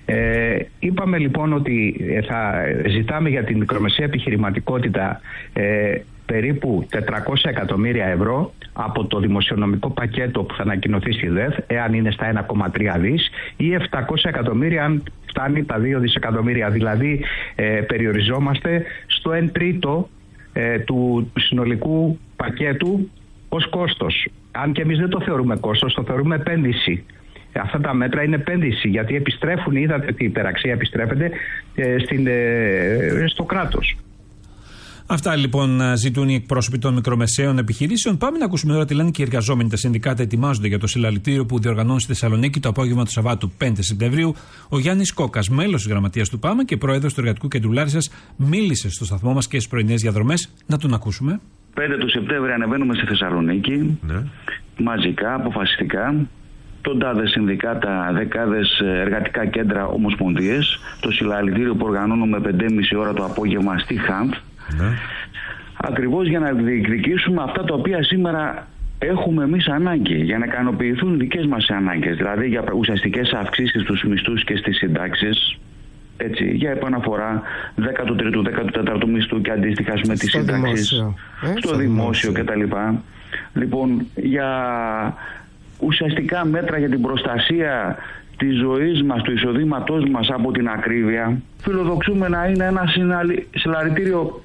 Ε, είπαμε λοιπόν ότι θα ζητάμε για την μικρομεσαία επιχειρηματικότητα ε, περίπου τετρακόσια εκατομμύρια ευρώ από το δημοσιονομικό πακέτο που θα ανακοινωθεί στη ΔΕΘ, εάν είναι στα ένα κόμμα τρία δις, ή επτακόσια εκατομμύρια αν φτάνει τα δύο δισεκατομμύρια. Δηλαδή ε, περιοριζόμαστε στο εν τρίτο ε, του, του συνολικού πακέτου ως κόστος. Αν και εμείς δεν το θεωρούμε κόστος, το θεωρούμε επένδυση. Αυτά τα μέτρα είναι επένδυση, γιατί επιστρέφουν, είδατε ότι η υπεραξία επιστρέφεται ε, στην, ε, στο κράτος. Αυτά λοιπόν ζητούν οι εκπρόσωποι των μικρομεσαίων επιχειρήσεων. Πάμε να ακούσουμε τώρα τι λένε και οι εργαζόμενοι. Τα συνδικάτα ετοιμάζονται για το συλλαλητήριο που διοργανώνει στη Θεσσαλονίκη το απόγευμα του Σαββάτου πέντε Σεπτεμβρίου. Ο Γιάννης Κόκας, μέλος της γραμματείας του ΠΑΜΑ και πρόεδρος του Εργατικού Κέντρου Λάρισσας, μίλησε στο σταθμό μας και στις πρωινές διαδρομές. Να τον ακούσουμε. πέντε του Σεπτέμβρη ανεβαίνουμε στη Θεσσαλονίκη, ναι. μαζικά, αποφασιστικά. Τοντάδες συνδικάτα, δεκάδες εργατικά κέντρα, ομοσπονδίες. Το συλλαλητήριο που οργανώνουμε πέντε και μισή ώρα το απόγευμα στη ΧΑΜΦ. Ναι. Ακριβώς για να διεκδικήσουμε αυτά τα οποία σήμερα έχουμε εμείς ανάγκη, για να ικανοποιηθούν δικές μας ανάγκες, δηλαδή για ουσιαστικές αυξήσεις στους μισθούς και στις συντάξεις, έτσι, για επαναφορά δέκατο τρίτο, δέκατο τέταρτο μισθού και αντίστοιχα με τις συντάξεις στο, ε, στο δημόσιο κτλ. Λοιπόν, για ουσιαστικά μέτρα για την προστασία της ζωής μας, του εισοδήματός μας από την ακρίβεια. Φιλοδοξούμε να είναι ένα συλλαλητήριο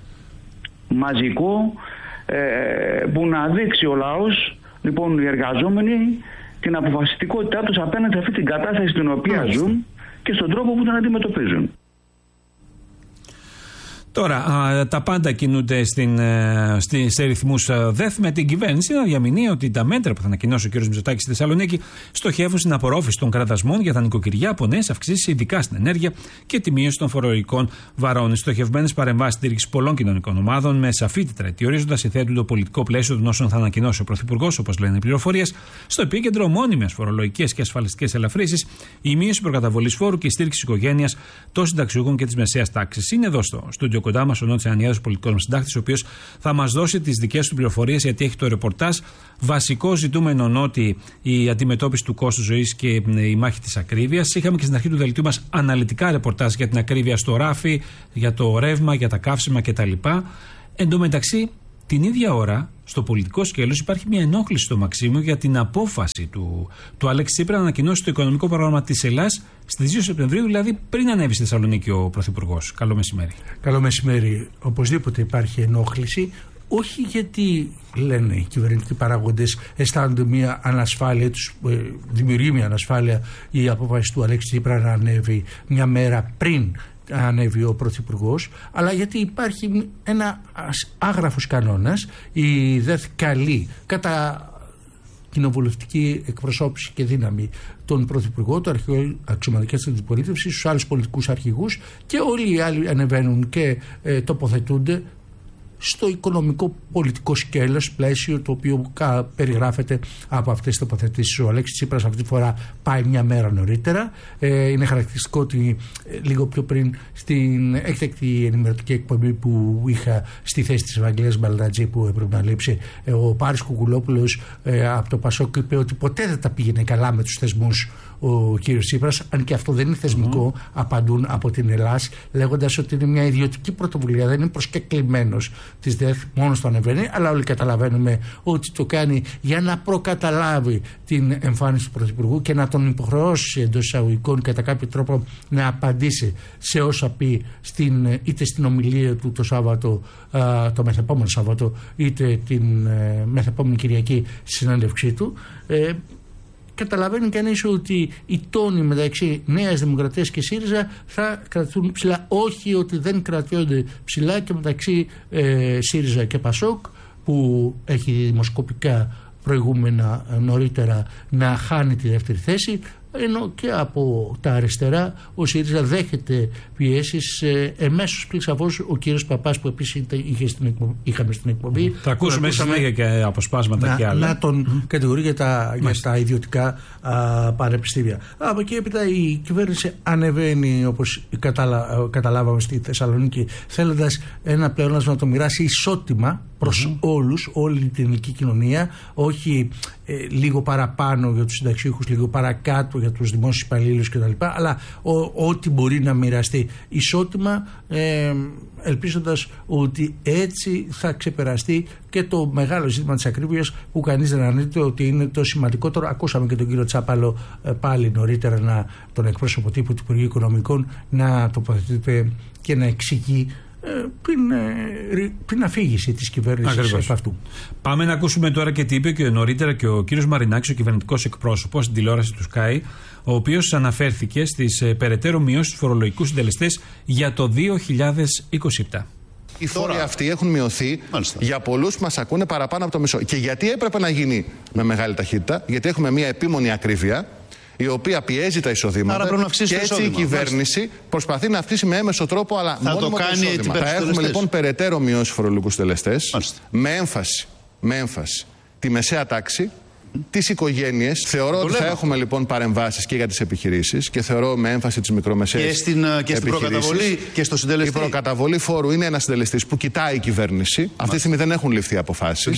μαζικό ε, που να δείξει ο λαός, λοιπόν οι εργαζόμενοι, την αποφασιστικότητά τους απέναντι σε αυτή την κατάσταση στην οποία ζουν και στον τρόπο που την αντιμετωπίζουν. Τώρα, α, τα πάντα κινούνται στην, στη, σε ρυθμούς ΔΕΘ, με την κυβέρνηση να διαμηνύει ότι τα μέτρα που θα ανακοινώσει ο κ. Μητσοτάκης στη Θεσσαλονίκη στοχεύουν στην απορρόφηση των κραδασμών για τα νοικοκυριά από νέες αυξήσεις, ειδικά στην ενέργεια, και τη μείωση των φορολογικών βαρών. Οι στοχευμένες παρεμβάσεις στήριξη πολλών κοινωνικών ομάδων με σαφή τετραετή ορίζοντα συνθέτουν το πολιτικό πλαίσιο των όσων θα ανακοινώσει ο Πρωθυπουργός, όπως λένε οι πληροφορίες, στο επίκεντρο μόνιμες φορολογικές και ασφαλιστικές ελαφρύσεις, η μείωση προκαταβολής φόρου και η στήριξη οικογένειας των συνταξιούχων και της μεσαίας τάξης. Είναι εδώ στο στούντιο κοντά μας ο Νότης Ανιάδης, πολιτικός μας συντάκτης, ο οποίος θα μας δώσει τις δικές του πληροφορίες, γιατί έχει το ρεπορτάζ. Βασικό ζητούμενο, Νότη, η αντιμετώπιση του κόστου ζωής και η μάχη της ακρίβειας. Είχαμε και στην αρχή του δελτίου μας αναλυτικά ρεπορτάζ για την ακρίβεια στο ράφι, για το ρεύμα, για τα καύσιμα κτλ. Εν τω μεταξύ, την ίδια ώρα, στο πολιτικό σκέλος υπάρχει μια ενόχληση στο Μαξίμου για την απόφαση του, του Αλέξη Τσίπρα να ανακοινώσει το οικονομικό πρόγραμμα της Ελλάδας στις δύο Σεπτεμβρίου, δηλαδή πριν ανέβει στη Θεσσαλονίκη ο Πρωθυπουργός. Καλό μεσημέρι. Καλό μεσημέρι. Οπωσδήποτε υπάρχει ενόχληση. Όχι γιατί, λένε οι κυβερνητικοί παράγοντες, αισθάνονται μια ανασφάλεια, τους ε, δημιουργεί μια ανασφάλεια η απόφαση του Αλέξη Τσίπρα να ανέβει μια μέρα πριν ανέβει ο Πρωθυπουργός, αλλά γιατί υπάρχει ένα άγραφος κανόνας. Η ΔΕΘ καλεί κατά κοινοβουλευτική εκπροσώπηση και δύναμη τον Πρωθυπουργό, το αρχηγό αξιωματικές της αντιπολίτευσης, στους άλλους πολιτικούς αρχηγούς, και όλοι οι άλλοι ανεβαίνουν και ε, τοποθετούνται στο οικονομικό πολιτικό σκέλος, πλαίσιο το οποίο κα, περιγράφεται από αυτές τις τοποθετήσεις. Ο Αλέξης Τσίπρας αυτή τη φορά πάει μια μέρα νωρίτερα. Ε, είναι χαρακτηριστικό ότι ε, λίγο πιο πριν στην έκτακτη ενημερωτική εκπομπή που είχα στη θέση της Ευαγγελίας Μπαλτατζή, που έπρεπε να λείψει, ε, ο Πάρης Κουκουλόπουλος ε, από το Πασόκ είπε ότι ποτέ δεν τα πήγαινε καλά με τους θεσμούς ο κύριος Τσίπρας, αν και αυτό δεν είναι θεσμικό, mm. απαντούν από την Ελλάς, λέγοντας ότι είναι μια ιδιωτική πρωτοβουλία, δεν είναι προσκεκλημένος της ΔΕΘ, μόνος το ανεβαίνει, αλλά όλοι καταλαβαίνουμε ότι το κάνει για να προκαταλάβει την εμφάνιση του Πρωθυπουργού και να τον υποχρεώσει εντός εισαγωγικών κατά κάποιο τρόπο να απαντήσει σε όσα πει στην, είτε στην ομιλία του το Σάββατο, α, το μεθεπόμενο Σάββατο, είτε την ε, μεθεπόμενη Κυριακή συνέντευξή του. Ε, Καταλαβαίνει κανείς ότι οι τόνοι μεταξύ Νέας Δημοκρατίας και ΣΥΡΙΖΑ θα κρατούν ψηλά. Όχι ότι δεν κρατιόνται ψηλά και μεταξύ ε, ΣΥΡΙΖΑ και ΠΑΣΟΚ, που έχει δημοσκοπικά προηγούμενα νωρίτερα να χάνει τη δεύτερη θέση, ενώ και από τα αριστερά ο ΣΥΡΙΖΑ δέχεται πιέσεις, ε, εμέσως πλην σαφώς ο κύριος Παπάς, που επίσης είχε στην εκπομπή, είχαμε στην εκπομπή. Θα ακούσουμε συνέχεια και αποσπάσματα να, και άλλα. Να τον mm. κατηγορεί για τα, για τα ιδιωτικά α, πανεπιστήμια. Από εκεί έπειτα η κυβέρνηση ανεβαίνει, όπως καταλα, καταλάβαμε, στη Θεσσαλονίκη, θέλοντας ένα πλεόνασμα να το μοιράσει ισότιμα προς mm-hmm. όλους, όλη την ελληνική κοινωνία, όχι ε, λίγο παραπάνω για τους συνταξιούχους, λίγο παρακάτω για τους δημόσιους υπαλλήλους κτλ. Αλλά ο, ό,τι μπορεί να μοιραστεί ισότιμα, ε, ελπίζοντας ότι έτσι θα ξεπεραστεί και το μεγάλο ζήτημα της ακρίβειας, που κανείς δεν αρνείται ότι είναι το σημαντικότερο. Ακούσαμε και τον κύριο Τσάπαλο ε, πάλι νωρίτερα, να, τον εκπρόσωπο τύπου του Υπουργείου Οικονομικών, να τοποθετείται και να εξηγεί πριν, πριν αφήγηση της κυβέρνησης από αυτού. Πάμε να ακούσουμε τώρα και τι είπε και νωρίτερα και ο κύριος Μαρινάκης, ο κυβερνητικός εκπρόσωπος στην τηλεόραση του Sky, ο οποίος αναφέρθηκε στις ε, περαιτέρω μειώσεις στους φορολογικούς συντελεστές για το δύο χιλιάδες είκοσι επτά. Οι φόροι αυτοί έχουν μειωθεί Μάλιστα. για πολλούς που μας ακούνε παραπάνω από το μισό. Και γιατί έπρεπε να γίνει με μεγάλη ταχύτητα? Γιατί έχουμε μια επίμονη ακρίβεια, η οποία πιέζει τα εισοδήματα, και έτσι εισόδημα. η κυβέρνηση Μάλιστα. προσπαθεί να αυξήσει με έμεσο τρόπο, αλλά θα μόνο το, το εισόδημα. Θα έχουμε λοιπόν περαιτέρω μειώσει φορολογικούς τελεστές, με έμφαση, με έμφαση τη μεσαία τάξη, τις οικογένειες. Θεωρώ ότι θα έχουμε λοιπόν παρεμβάσεις και για τις επιχειρήσεις, και θεωρώ με έμφαση τις μικρομεσαίες και στην, και στην προκαταβολή και στο συντελεστή. Η προκαταβολή φόρου είναι ένας συντελεστής που κοιτάει η κυβέρνηση. Μάλιστα. Αυτή τη στιγμή δεν έχουν ληφθεί αποφάσεις.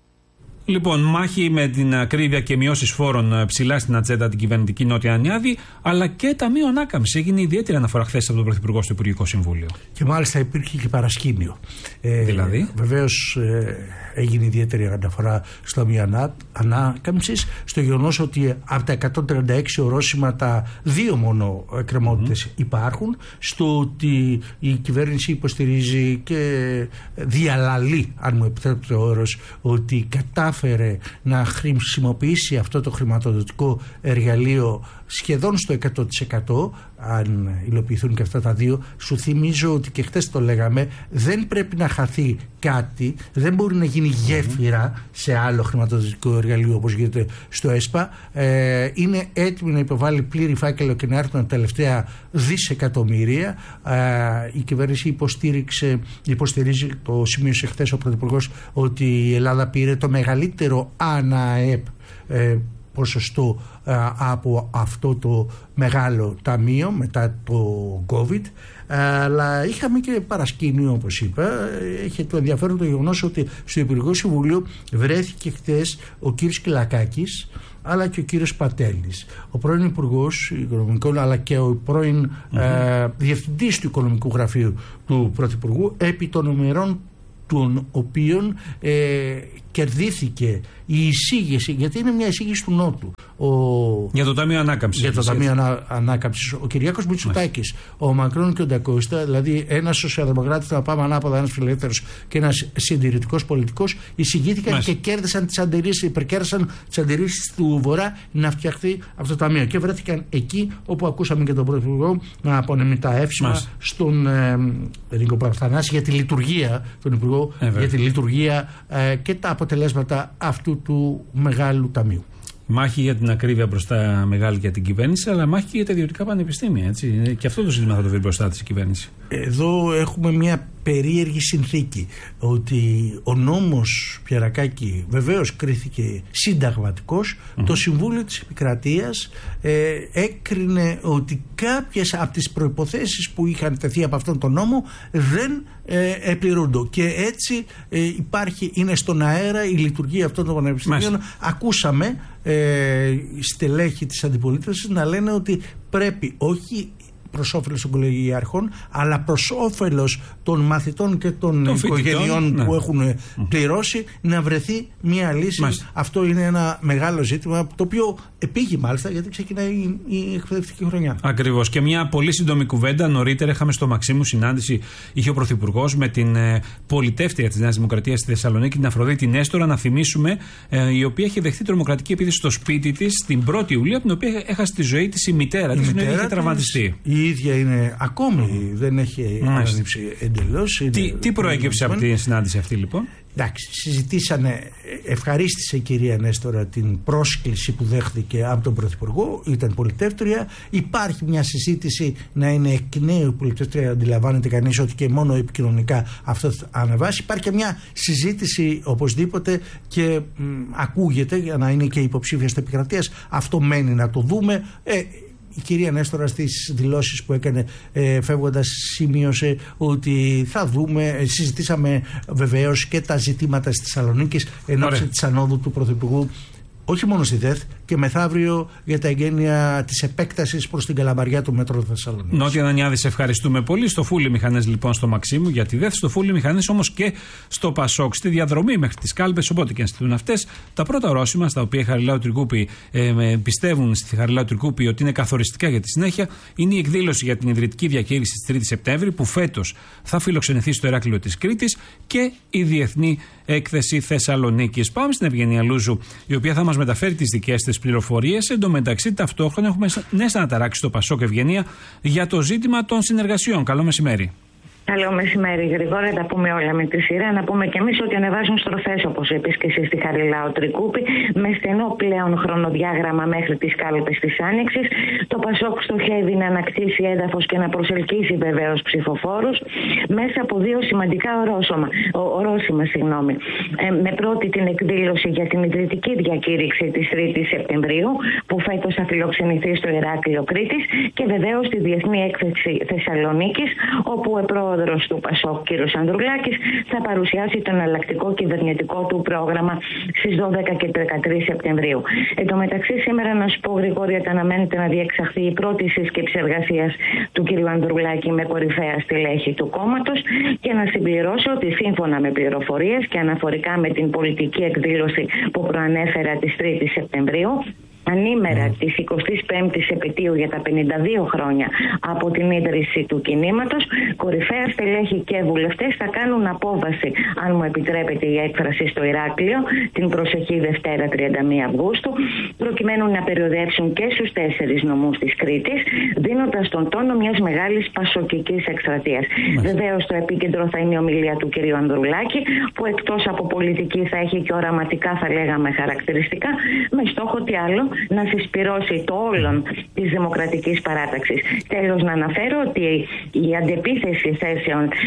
Λοιπόν, μάχη με την ακρίβεια και μειώσεις φόρων ψηλά στην ατζέντα την κυβερνητική Νότια Ανιάδη, αλλά και ταμείο ανάκαμψης. Έγινε ιδιαίτερη αναφορά χθες από τον Πρωθυπουργό στο Υπουργικό Συμβούλιο. Και μάλιστα υπήρχε και παρασκήνιο. Ε, δηλαδή. Βεβαίως ε, έγινε ιδιαίτερη αναφορά στο ταμείο ανάκαμψης, στο γεγονός ότι από τα εκατόν τριάντα έξι ορόσημα τα δύο μόνο εκκρεμότητες mm. υπάρχουν, στο ότι η κυβέρνηση υποστηρίζει και διαλαλεί, αν μου επιτρέπετε ο όρος, ότι κατάφερε να χρησιμοποιήσει αυτό το χρηματοδοτικό εργαλείο σχεδόν στο εκατό τοις εκατό, αν υλοποιηθούν και αυτά τα δύο. Σου θυμίζω ότι και χτες το λέγαμε, δεν πρέπει να χαθεί κάτι, δεν μπορεί να γίνει γέφυρα σε άλλο χρηματοδοτικό εργαλείο όπως γίνεται στο ΕΣΠΑ. Ε, είναι έτοιμη να υποβάλει πλήρη φάκελο και να έρθουν τα τελευταία δισεκατομμύρια. Ε, η κυβέρνηση υποστήριξε, υποστηρίζει, το σημείωσε χθες ο Πρωθυπουργός, ότι η Ελλάδα πήρε το μεγαλύτερο ΑΝΑΕΠ ε, ποσοστό α, από αυτό το μεγάλο ταμείο μετά το COVID, αλλά είχαμε και παρασκήνιο, όπως είπα. Είχε το ενδιαφέρον το γεγονός ότι στο Υπουργικό Συμβουλίο βρέθηκε χτες ο κύριος Κυλακάκης αλλά και ο κύριος Πατέλης, ο πρώην Υπουργός Οικονομικών αλλά και ο πρώην mm-hmm. ε, Διευθυντής του Οικονομικού Γραφείου του Πρωθυπουργού, επί των ημερών των οποίων ε, κερδίθηκε η εισήγηση, γιατί είναι μια εισήγηση του Νότου. Ο... Για το Ταμείο Ανάκαμψης. Για το Ταμείο Ανα... Ανάκαμψης. Ο Κυριάκος Μητσοτάκης, ο Μακρόν και ο Ντακώστα, δηλαδή ένας σοσιαλδημοκράτης, να πάμε ανάποδα, ένας φιλελεύθερος και ένας συντηρητικός πολιτικός, εισηγήθηκαν Μάλιστα. και κέρδισαν τις αντιρρήσεις, υπερκέρδισαν τις αντιρρήσεις του Βορρά να φτιαχτεί αυτό το ταμείο. Και βρέθηκαν εκεί όπου ακούσαμε και τον Πρωθυπουργό να απονεμεί τα εύσημα Μάλιστα. στον ε, Νίκο Παπαθανάση για τη λειτουργία, τον Υπουργό, ε, για τη λειτουργία ε, και τα αποτελέσματα αυτού του μεγάλου ταμείου. Μάχη για την ακρίβεια μπροστά μεγάλη για την κυβέρνηση, αλλά μάχη και για τα ιδιωτικά πανεπιστήμια. Έτσι. Και αυτό το ζήτημα θα το βρει μπροστά της η κυβέρνηση. Εδώ έχουμε μια περίεργη συνθήκη, ότι ο νόμος Πιερακάκη βεβαίως κρίθηκε συνταγματικός. Mm-hmm. Το Συμβούλιο της Επικρατείας ε, έκρινε ότι κάποιες από τις προϋποθέσεις που είχαν τεθεί από αυτόν τον νόμο δεν ε, επληρούνται. Και έτσι ε, υπάρχει, είναι στον αέρα η λειτουργία αυτών των πανεπιστημίων. Ακούσαμε ε, στελέχη της αντιπολίτευσης να λένε ότι πρέπει όχι προς όφελος των κολεγιάρχων, αλλά προς όφελος των μαθητών και των το οικογενειών φοιτητών, που ναι. έχουν πληρώσει, να βρεθεί μια λύση. Μάλιστα. Αυτό είναι ένα μεγάλο ζήτημα, το οποίο επήγει μάλιστα, γιατί ξεκινάει η εκπαιδευτική χρονιά. Ακριβώς. Και μια πολύ σύντομη κουβέντα. Νωρίτερα είχαμε στο Μαξίμου συνάντηση, είχε ο Πρωθυπουργός με την ε, πολιτεύτρια της Νέας Δημοκρατίας στη Θεσσαλονίκη, την Αφροδίτη Νέστορα, να θυμίσουμε, ε, η οποία είχε δεχθεί τρομοκρατική επίθεση στο σπίτι της την πρώτη Ιουλίου, από την οποία έχασε τη ζωή της η μητέρα της, η είχε τραυματιστεί. Η ίδια είναι ακόμη, mm. δεν έχει αναλήψει εντελώς. Τι, τι προέκυψε από τη συνάντηση αυτή λοιπόν? Εντάξει, συζητήσανε, ευχαρίστησε η κυρία Νέστορα την πρόσκληση που δέχθηκε από τον Πρωθυπουργό, ήταν πολιτεύτρια. Υπάρχει μια συζήτηση να είναι εκ νέου πολιτεύτρια, αντιλαμβάνεται κανείς ότι και μόνο επικοινωνικά αυτό θα ανεβάσει. Υπάρχει και μια συζήτηση οπωσδήποτε και μ, ακούγεται για να είναι και υποψήφια της Επικρατείας. Αυτό μένει να το δούμε. Ε, Η κυρία Νέστορα στις δηλώσεις που έκανε ε, φεύγοντας σημείωσε ότι θα δούμε, ε, συζητήσαμε βεβαίως και τα ζητήματα στη Θεσσαλονίκη εν ώψη της ανόδου του Πρωθυπουργού, όχι μόνο στη ΔΕΘ, και μεθαύριο για τα εγγένεια της επέκτασης προς την Καλαμαριά του Μέτρο Θεσσαλονίκης. Νότια Δανιάδη, σε ευχαριστούμε πολύ. Στο Φούλι Μηχανές λοιπόν στο Μαξίμου για τη ΔΕΘ, στο Φούλι Μηχανές όμως και στο Πασόκ, στη διαδρομή μέχρι τις Κάλπες, οπότε και αν στηθούν αυτές. Τα πρώτα ορόσημα στα οποία η Χαριλάου Τρικούπη ε, πιστεύουν στη Χαριλάου Τρικούπη ότι είναι καθοριστικά για τη συνέχεια, είναι η εκδήλωση για την ιδρυτική διακήρυξη της τρίτη Σεπτέμβρη, που φέτος θα φιλοξενηθεί στο Ηράκλειο της Κρήτης, και η Διεθνή Έκθεση Θεσσαλονίκης. Πάμε στην Ευγενία Λούζου, η οποία θα μας μεταφέρει τις δικές της πληροφορίες. Εν τω μεταξύ, ταυτόχρονα έχουμε νέες αναταράξεις στο Πασόκ, Ευγενία, για το ζήτημα των συνεργασιών. Καλό μεσημέρι. Καλό μεσημέρι, Γρηγόρη. Τα πούμε όλα με τη σειρά. Να πούμε και εμείς ότι ανεβάζουν στροφές, όπως είπες και εσύ, στη Χαριλάου Τρικούπη, με στενό πλέον χρονοδιάγραμμα μέχρι τις Κάλπες της Άνοιξης. Το Πασόκ στοχεύει να ανακτήσει έδαφος και να προσελκύσει βεβαίως ψηφοφόρους μέσα από δύο σημαντικά ορόσημα. ορόσημα συγγνώμη. Ε, με πρώτη την εκδήλωση για την ιδρυτική διακήρυξη της τρίτης Σεπτεμβρίου, που φέτος θα φιλοξενηθεί στο Ηράκλειο Κρήτης, και βεβαίως τη Διεθνή Έκθεση Θεσσαλονίκης, όπου ο πρόεδρος του Πασόκ, κ. Ανδρουλάκης, θα παρουσιάσει το εναλλακτικό κυβερνητικό του πρόγραμμα στις δώδεκα και δεκατρείς Σεπτεμβρίου. Εν τω μεταξύ, σήμερα να σου πω, Γρηγόρη, ότι αναμένεται να διεξαχθεί η πρώτη σύσκεψη εργασίας του κ. Ανδρουλάκη με κορυφαία στελέχη του κόμματος, και να συμπληρώσω ότι σύμφωνα με πληροφορίες και αναφορικά με την πολιτική εκδήλωση που προανέφερα της τρίτης Σεπτεμβρίου, ανήμερα mm. της εικοστής πέμπτης επετείου για τα πενήντα δύο χρόνια από την ίδρυση του κινήματος, κορυφαία στελέχη και βουλευτές θα κάνουν απόβαση, αν μου επιτρέπετε η έκφραση, στο Ηράκλειο την προσεχή Δευτέρα τριάντα μία Αυγούστου, προκειμένου να περιοδεύσουν και στους τέσσερις νομούς της Κρήτης, δίνοντας τον τόνο μιας μεγάλης πασοκικής εκστρατείας. Mm. Βεβαίως, στο επίκεντρο θα είναι η ομιλία του κ. Ανδρουλάκη, που εκτός από πολιτική θα έχει και οραματικά, θα λέγαμε, χαρακτηριστικά, με στόχο τι άλλο, να συσπυρώσει το όλον της Δημοκρατικής Παράταξης. Τέλος, να αναφέρω ότι η αντεπίθεση θέσεων α,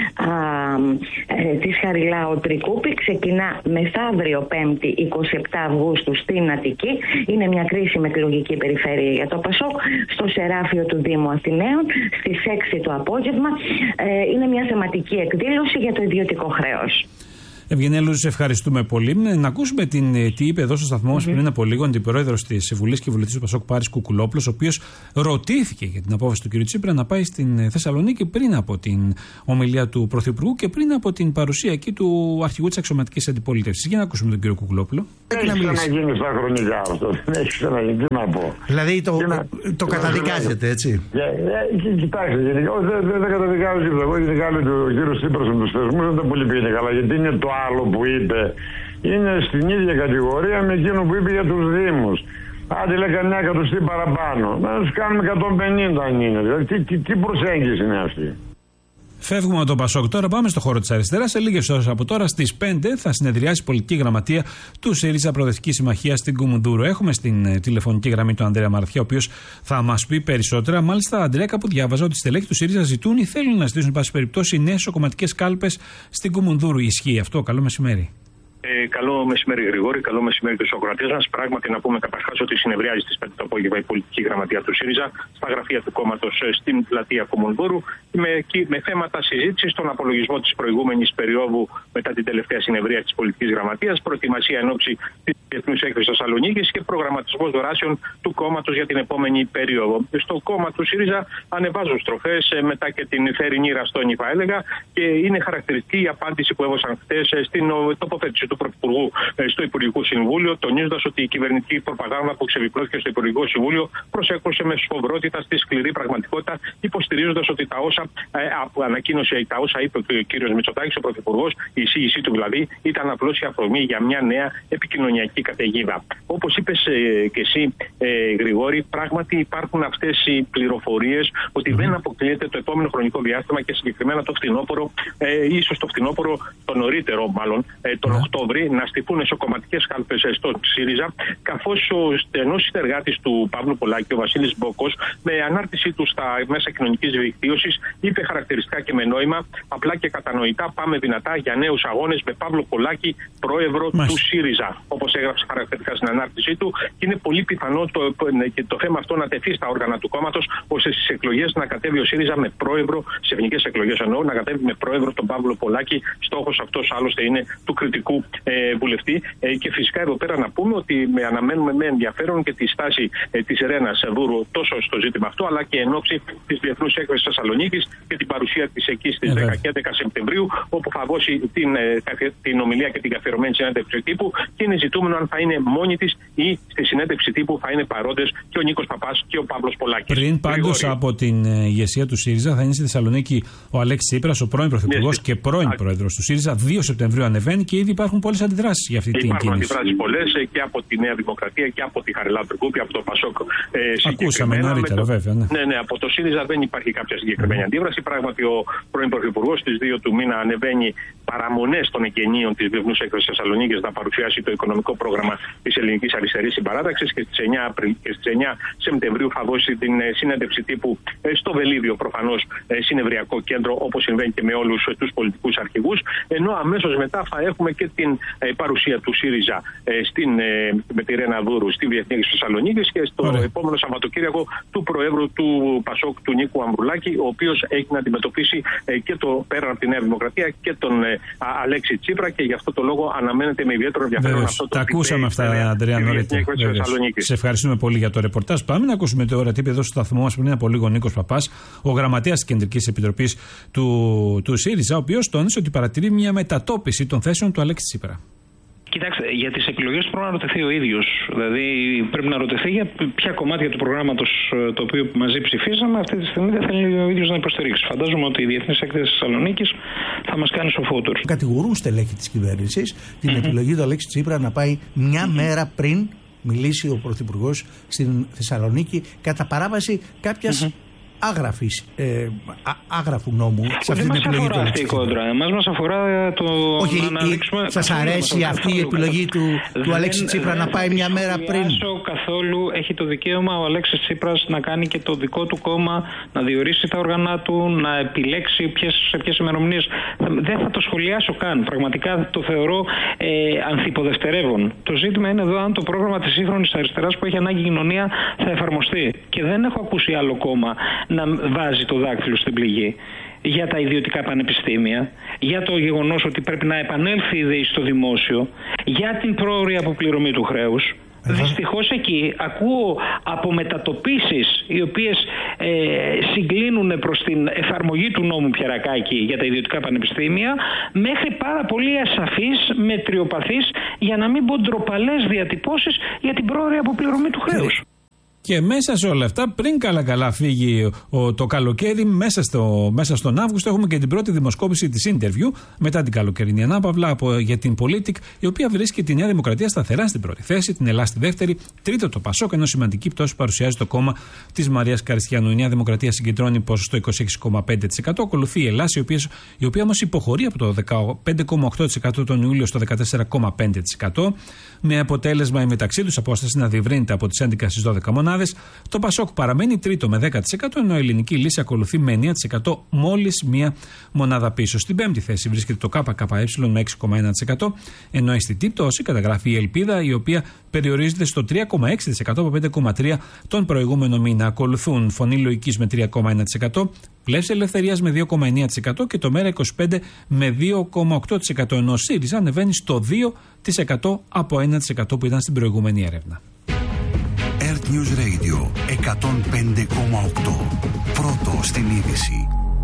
ε, της Χαριλάου Τρικούπη ξεκινά μεθαύριο Πέμπτη εικοστή επτά Αυγούστου στην Αττική. Είναι μια κρίσιμη εκλογική περιφέρεια για το ΠΑΣΟΚ, στο Σεράφιο του Δήμου Αθηναίων, στις έξι το απόγευμα. Ε, είναι μια θεματική εκδήλωση για το ιδιωτικό χρέος. Ευγενέλου, σε ευχαριστούμε πολύ. Να ακούσουμε την, τι είπε εδώ στο σταθμό μας mm-hmm. πριν από λίγο αντιπρόεδρος της Βουλής και βουλευτής του ΠΑΣΟΚ, Πάρης Κουκουλόπουλος, ο οποίος ρωτήθηκε για την απόφαση του κ. Τσίπρα να πάει στην Θεσσαλονίκη πριν από την ομιλία του Πρωθυπουργού και πριν από την παρουσία εκεί του αρχηγού της αξιωματικής αντιπολίτευσης. Για να ακούσουμε τον κ. Κουκουλόπουλο. Δεν έχει ξαναγίνει στα χρονικά αυτό. Δεν έχει ξαναγίνει. Τι να πω. Δηλαδή το, να... το καταδικάζετε, έτσι. Κοιτάξτε, δεν καταδικάζω τίποτα. Εγώ γενικά λέω ότι ο κ. Τσίπρας με τους θεσμούς δεν τα πολύ πήγαινε καλά, γιατί είναι το άλλο που είπε είναι στην ίδια κατηγορία με εκείνο που είπε για τους Δήμους. Άντε λέει καμιά εκατοστή παραπάνω. Να τους κάνουμε εκατόν πενήντα αν είναι. Δηλαδή, τι, τι, τι προσέγγιση είναι αυτή. Φεύγουμε από τον ΠΑΣΟΚ τώρα, πάμε στο χώρο της αριστεράς. Σε λίγες ώρες από τώρα, στις πέντε, θα συνεδριάσει η πολιτική γραμματεία του ΣΥΡΙΖΑ Προοδευτική Συμμαχία στην Κουμουνδούρου. Έχουμε στην ε, τηλεφωνική γραμμή του Ανδρέα Μαραθιά, ο οποίος θα μας πει περισσότερα. Μάλιστα, Ανδρέα, κάπου διάβαζα ότι οι στελέχοι του ΣΥΡΙΖΑ ζητούν ή θέλουν να ζητήσουν, εν πάση περιπτώσει, νέες κομματικές κάλπες στην Κουμουνδούρου. Ισχύει αυτό? Καλό μεσημέρι. Ε, καλό μεσημέρι, Γρηγόρη. Καλό μεσημέρι και στους ακροατές μας. Πράγματι, να πούμε καταρχάς ότι συνεδριάζει στις πέντε το απόγευμα η πολιτική γραμματεία του ΣΥΡΙΖΑ στα γραφεία του κόμματος στην πλατεία Κουμουνδούρου με, με θέματα συζήτησης, τον απολογισμό της προηγούμενης περίοδου μετά την τελευταία συνεδρία της πολιτικής γραμματείας, προετοιμασία εν ώψη της Διεθνούς Έκθεσης Θεσσαλονίκης και προγραμματισμός δράσεων του κόμματος για την επόμενη περίοδο. Στο κόμμα του ΣΥΡΙΖΑ ανεβάζουν στροφές μετά και την θερινή ραστόνη, θα έλεγα, και είναι χαρακτηριστική η απάντηση που έδωσαν χθες στην τοποθέτηση του Πρωθυπουργού στο Υπουργικό Συμβούλιο, τονίζοντας ότι η κυβερνητική προπαγάνδα που ξεβιπλώθηκε στο Υπουργικό Συμβούλιο προσέκρουσε με σφοδρότητα στη σκληρή πραγματικότητα, υποστηρίζοντας ότι τα όσα ε, ανακοίνωσε, τα όσα είπε ο κ. Μητσοτάκης, ο Πρωθυπουργός, η εισήγησή του δηλαδή, ήταν απλώς η αφορμή για μια νέα επικοινωνιακή καταιγίδα. Όπως είπες ε, και εσύ, ε, Γρηγόρη, πράγματι υπάρχουν αυτές οι πληροφορίες ότι δεν αποκλείεται το επόμενο χρονικό διάστημα και συγκεκριμένα το φθινόπωρο, ε, ίσως το φθινόπωρο, το νωρίτερο μάλλον, ε, τον Οκτώβριο, να στηθούν εσωκομματικές κάλπες στο ΣΥΡΙΖΑ, καθώς ο στενός συνεργάτης του Παύλου Πολάκη, ο Βασίλης Μπόκος, με ανάρτησή του στα μέσα κοινωνικής δικτύωσης, είπε χαρακτηριστικά και με νόημα, απλά και κατανοητά, πάμε δυνατά για νέους αγώνες με Παύλο Πολάκη, πρόεδρο Μάλιστα. του ΣΥΡΙΖΑ. Όπως έγραψε χαρακτηριστικά στην ανάρτησή του, και είναι πολύ πιθανό το, το θέμα αυτό να τεθεί στα όργανα του κόμματος, ώστε στις εκλογές να κατέβει ο ΣΥΡΙΖΑ με πρόεδρο, σε εθνικές εκλογές εννοώ, να κατέβει με πρόεδρο τον Παύλο Πολάκη. Στόχος αυτός άλλωστε είναι του κριτικού Ε, βουλευτή. Ε, και φυσικά εδώ πέρα να πούμε ότι με, αναμένουμε με ενδιαφέρον και τη στάση ε, της Ρένας Βούρου τόσο στο ζήτημα αυτό, αλλά και εν ώψη της Διεθνούς Έκθεσης Θεσσαλονίκης και την παρουσία της εκεί στις δέκα και έντεκα Σεπτεμβρίου, όπου θα δώσει την, ε, την ομιλία και την καθιερωμένη συνέντευξη τύπου, και είναι ζητούμενο αν θα είναι μόνη της ή στη συνέντευξη τύπου θα είναι παρόντες και ο Νίκος Παπάς και ο Παύλος Πολάκης. Πριν πάντως από την ηγεσία του ΣΥΡΙΖΑ θα είναι στη Θεσσαλονίκη ο Αλέξης Τσίπρας, ο πρώην Πρωθυπουργός και πρώην Πρόεδρος του ΣΥΡΙΖΑ. δύο Σεπτεμβρίου ανεβαίνει και ήδη υπάρχουν πολλές αντιδράσεις για αυτή την κίνηση. Υπάρχουν αντιδράσεις πολλές και από τη Νέα Δημοκρατία και από τη Χαριλάου Τρικούπη, από το ΠΑΣΟΚ. Ε, Ακούσαμε νωρίτερα, το... βέβαια. Ναι. ναι, ναι, από το ΣΥΡΙΖΑ δεν υπάρχει κάποια συγκεκριμένη mm. αντίδραση. Πράγματι, ο πρώην Πρωθυπουργός στις δύο του μήνα ανεβαίνει παραμονές των εγγενείων της Διεθνούς Έκθεσης Θεσσαλονίκης να παρουσιάσει το οικονομικό πρόγραμμα της Ελληνικής Αριστερής Συμπαράταξης, και στις εννιά, Απριλ... και στις εννιά Σεπτεμβρίου θα δώσει την συνέντευξη τύπου στο Βελίδιο, προφανώς συνευριακό κέντρο, όπως συμβαίνει και με όλους τους πολιτικούς αρχηγούς. Ενώ αμέσως μετά θα έχουμε και την παρουσία του ΣΥΡΙΖΑ στην, με τη Ρένα Βούρου στη Διεθνή Έκθεση Θεσσαλονίκης και στο Ωραία. επόμενο Σαββατοκύριακο του Προέδρου του ΠΑΣΟΚ, του Νίκου Ανδρουλάκη, ο οποίος έχει να αντιμετωπίσει και το πέραν από τη Νέα Δημοκρατία και τον Αλέξη Τσίπρα, και γι' αυτό το λόγο αναμένεται με ιδιαίτερο ενδιαφέρον αυτό το. Τα ακούσαμε αυτά, Ανδρέα, νωρίτερα. Σε ευχαριστούμε πολύ για το ρεπορτάζ. Πάμε να ακούσουμε τώρα τι είπε εδώ στο σταθμό μας πριν από λίγο ο Νίκος Παπάς, ο γραμματέας της Κεντρικής Επιτροπής του, του ΣΥΡΙΖΑ, ο οποίος τόνισε ότι παρατηρεί μια μετατόπιση των θέσεων του Αλέξη Τσίπρα. Κοιτάξτε, για τις εκλογές πρέπει να ρωτηθεί ο ίδιος. Δηλαδή πρέπει να ρωτηθεί για ποια κομμάτια του προγράμματος το οποίο μαζί ψηφίσαμε αυτή τη στιγμή δεν θέλει ο ίδιος να υποστηρίξει. Φαντάζομαι ότι η Διεθνής Έκθεση της Θεσσαλονίκης θα μας κάνει σοφότερους. Κατηγορούν στελέχη της κυβέρνησης την mm-hmm. επιλογή του Αλέξη Τσίπρα να πάει μια mm-hmm. μέρα πριν μιλήσει ο Πρωθυπουργός στην Θεσσαλονίκη κατά παράβαση κάποιας mm-hmm. Άγραφης, ε, α, άγραφου νόμου σε αυτή την επιλογή του Αλέξη Τσίπρα. Εμάς μας αφορά το Όχι, να αναδείξουμε... Σας αρέσει αυτή η επιλογή του, του Αλέξη Τσίπρα να πάει μια μέρα πριν? Καθόλου έχει το δικαίωμα ο Αλέξης Τσίπρας να κάνει και το δικό του κόμμα, να διορίσει τα όργανα του, να επιλέξει ποιες, σε ποιες ημερομηνίες. Δεν θα το σχολιάσω καν. Πραγματικά το θεωρώ ε, ανθυποδευτερεύον. Το ζήτημα είναι εδώ αν το πρόγραμμα της σύγχρονης αριστεράς που έχει ανάγκη η κοινωνία θα εφαρμοστεί. Και δεν έχω ακούσει άλλο κόμμα να βάζει το δάκτυλο στην πληγή για τα ιδιωτικά πανεπιστήμια, για το γεγονός ότι πρέπει να επανέλθει η ΔΕΗ στο δημόσιο, για την πρόωρη αποπληρωμή του χρέους. Δυστυχώς εκεί ακούω από μετατοπίσεις οι οποίες ε, συγκλίνουν προς την εφαρμογή του νόμου Πιερακάκη για τα ιδιωτικά πανεπιστήμια μέχρι πάρα πολύ ασαφείς, μετριοπαθείς, για να μην πω ντροπαλές διατυπώσεις για την πρόωρη αποπληρωμή του χρέους. Και μέσα σε όλα αυτά, πριν καλά-καλά φύγει ο, το καλοκαίρι, μέσα, στο, μέσα στον Αύγουστο, έχουμε και την πρώτη δημοσκόπηση της Interview μετά την καλοκαιρινή ανάπαυλα από, για την Politic, η οποία βρίσκει τη Νέα Δημοκρατία σταθερά στην πρώτη θέση, την Ελλάδα στη δεύτερη, τρίτο το Πασόκ, ενώ σημαντική πτώση παρουσιάζει το κόμμα της Μαρίας Καριστιανού. Η Νέα Δημοκρατία συγκεντρώνει ποσοστό είκοσι έξι κόμμα πέντε τοις εκατό. Ακολουθεί η Ελλάδα, η οποία, η οποία όμως υποχωρεί από το δεκαπέντε κόμμα οκτώ τοις εκατό τον Ιούλιο στο δεκατέσσερα κόμμα πέντε τοις εκατό, με αποτέλεσμα η μεταξύ τους απόσταση να διευρύνεται από τις έντεκα στις δώδεκα μονάδες. Το Πασόκ παραμένει τρίτο με δέκα τοις εκατό, ενώ η Ελληνική Λύση ακολουθεί με εννέα τοις εκατό, μόλις μία μονάδα πίσω. Στην πέμπτη θέση βρίσκεται το ΚΚΕ με έξι κόμμα ένα τοις εκατό, ενώ στην τύπη πτώση καταγράφει η Ελπίδα, η οποία περιορίζεται στο τρία κόμμα έξι τοις εκατό από πέντε κόμμα τρία τοις εκατό τον προηγούμενο μήνα. Ακολουθούν Φωνή Λογικής με τρία κόμμα ένα τοις εκατό, Πλεύση Ελευθερίας με δύο κόμμα εννέα τοις εκατό και το Μέρα είκοσι πέντε με δύο κόμμα οκτώ τοις εκατό, ενώ ο ΣΥΡΙΖΑ ανεβαίνει στο δύο τοις εκατό από ένα τοις εκατό που ήταν στην προηγούμενη έρευνα. News Radio εκατόν πέντε κόμμα οκτώ. Πρώτο στην είδηση.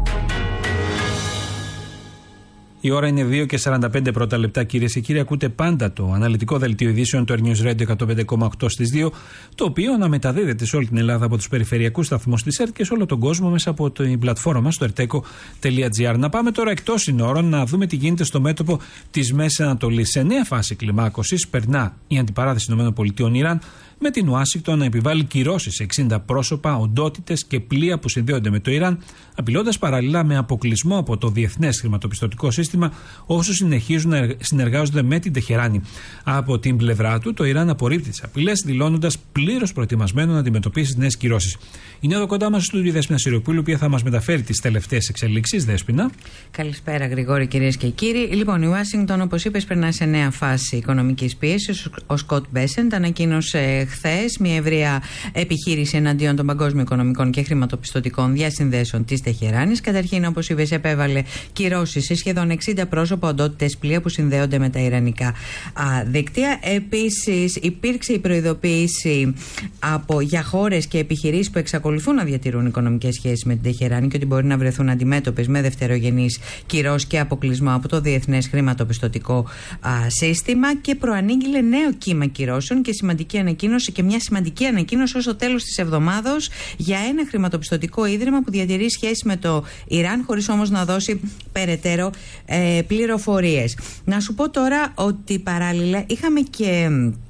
Η ώρα είναι δύο και σαράντα πέντε πρώτα λεπτά, κυρίες και κύριοι. Ακούτε πάντα το αναλυτικό δελτίο ειδήσεων του Air News Radio εκατόν πέντε κόμμα οκτώ στις δύο, το οποίο αναμεταδίδεται σε όλη την Ελλάδα από τους περιφερειακούς σταθμούς της ΕΡΤ και σε όλο τον κόσμο μέσα από την πλατφόρμα μας στο ερτέκο τελεία τζι άρ. Να πάμε τώρα εκτός συνόρων να δούμε τι γίνεται στο μέτωπο της Μέσης Ανατολής. Σε νέα φάση κλιμάκωσης περνά η αντιπαράθεση ΗΠΑ Ιράν, με την Ουάσιγκτον να επιβάλλει κυρώσεις σε εξήντα πρόσωπα, οντότητες και πλοία που συνδέονται με το Ιράν, απειλώντας παραλληλά με αποκλεισμό από το διεθνές χρηματοπιστωτικό σύστημα όσους συνεχίζουν να συνεργάζονται με την Τεχεράνη. Από την πλευρά του, το Ιράν απορρίπτει τις απειλές, δηλώνοντας πλήρως προετοιμασμένο να αντιμετωπίσει τις νέες κυρώσεις. Είναι εδώ κοντά μας στο στούντιο η Δέσποινα Σιριοπούλου, η οποία θα μας μεταφέρει τις τελευταίες εξελίξεις. Δέσποινα. Καλησπέρα, Γρηγόρη, κυρίες και κύριοι. Λοιπόν, η Ουάσιγκτον, όπως είπες, περνά σε νέα φάση οικονομικής πίεσης. Ο Σκοτ Μπέσεντ ανακοίνωσε χθες μια ευρεία επιχείρηση εναντίον των παγκόσμιων οικονομικών και χρηματοπιστωτικών διασυνδέσεων της Τεχεράνης. Καταρχήν, όπως είπες, επέβαλε κυρώσεις σε σχεδόν εξήντα πρόσωπα, οντότητες, πλοία που συνδέονται με τα ιρανικά δίκτυα. Επίσης, υπήρξε η προειδοποίηση από, για χώρες και επιχειρήσεις που εξακολουθούν να διατηρούν οικονομικές σχέσεις με την Τεχεράνη και ότι μπορεί να βρεθούν αντιμέτωπες με δευτερογενείς κυρώσεις και αποκλεισμό από το διεθνές χρηματοπιστωτικό α, σύστημα, και προανήγγειλε νέο κύμα κυρώσεων και σημαντική ανακοίνωση και μια σημαντική ανακοίνωση ως το τέλος της εβδομάδος για ένα χρηματοπιστωτικό ίδρυμα που διατηρεί σχέση με το Ιράν, χωρίς όμως να δώσει περαιτέρω ε, πληροφορίες. Να σου πω τώρα ότι παράλληλα είχαμε και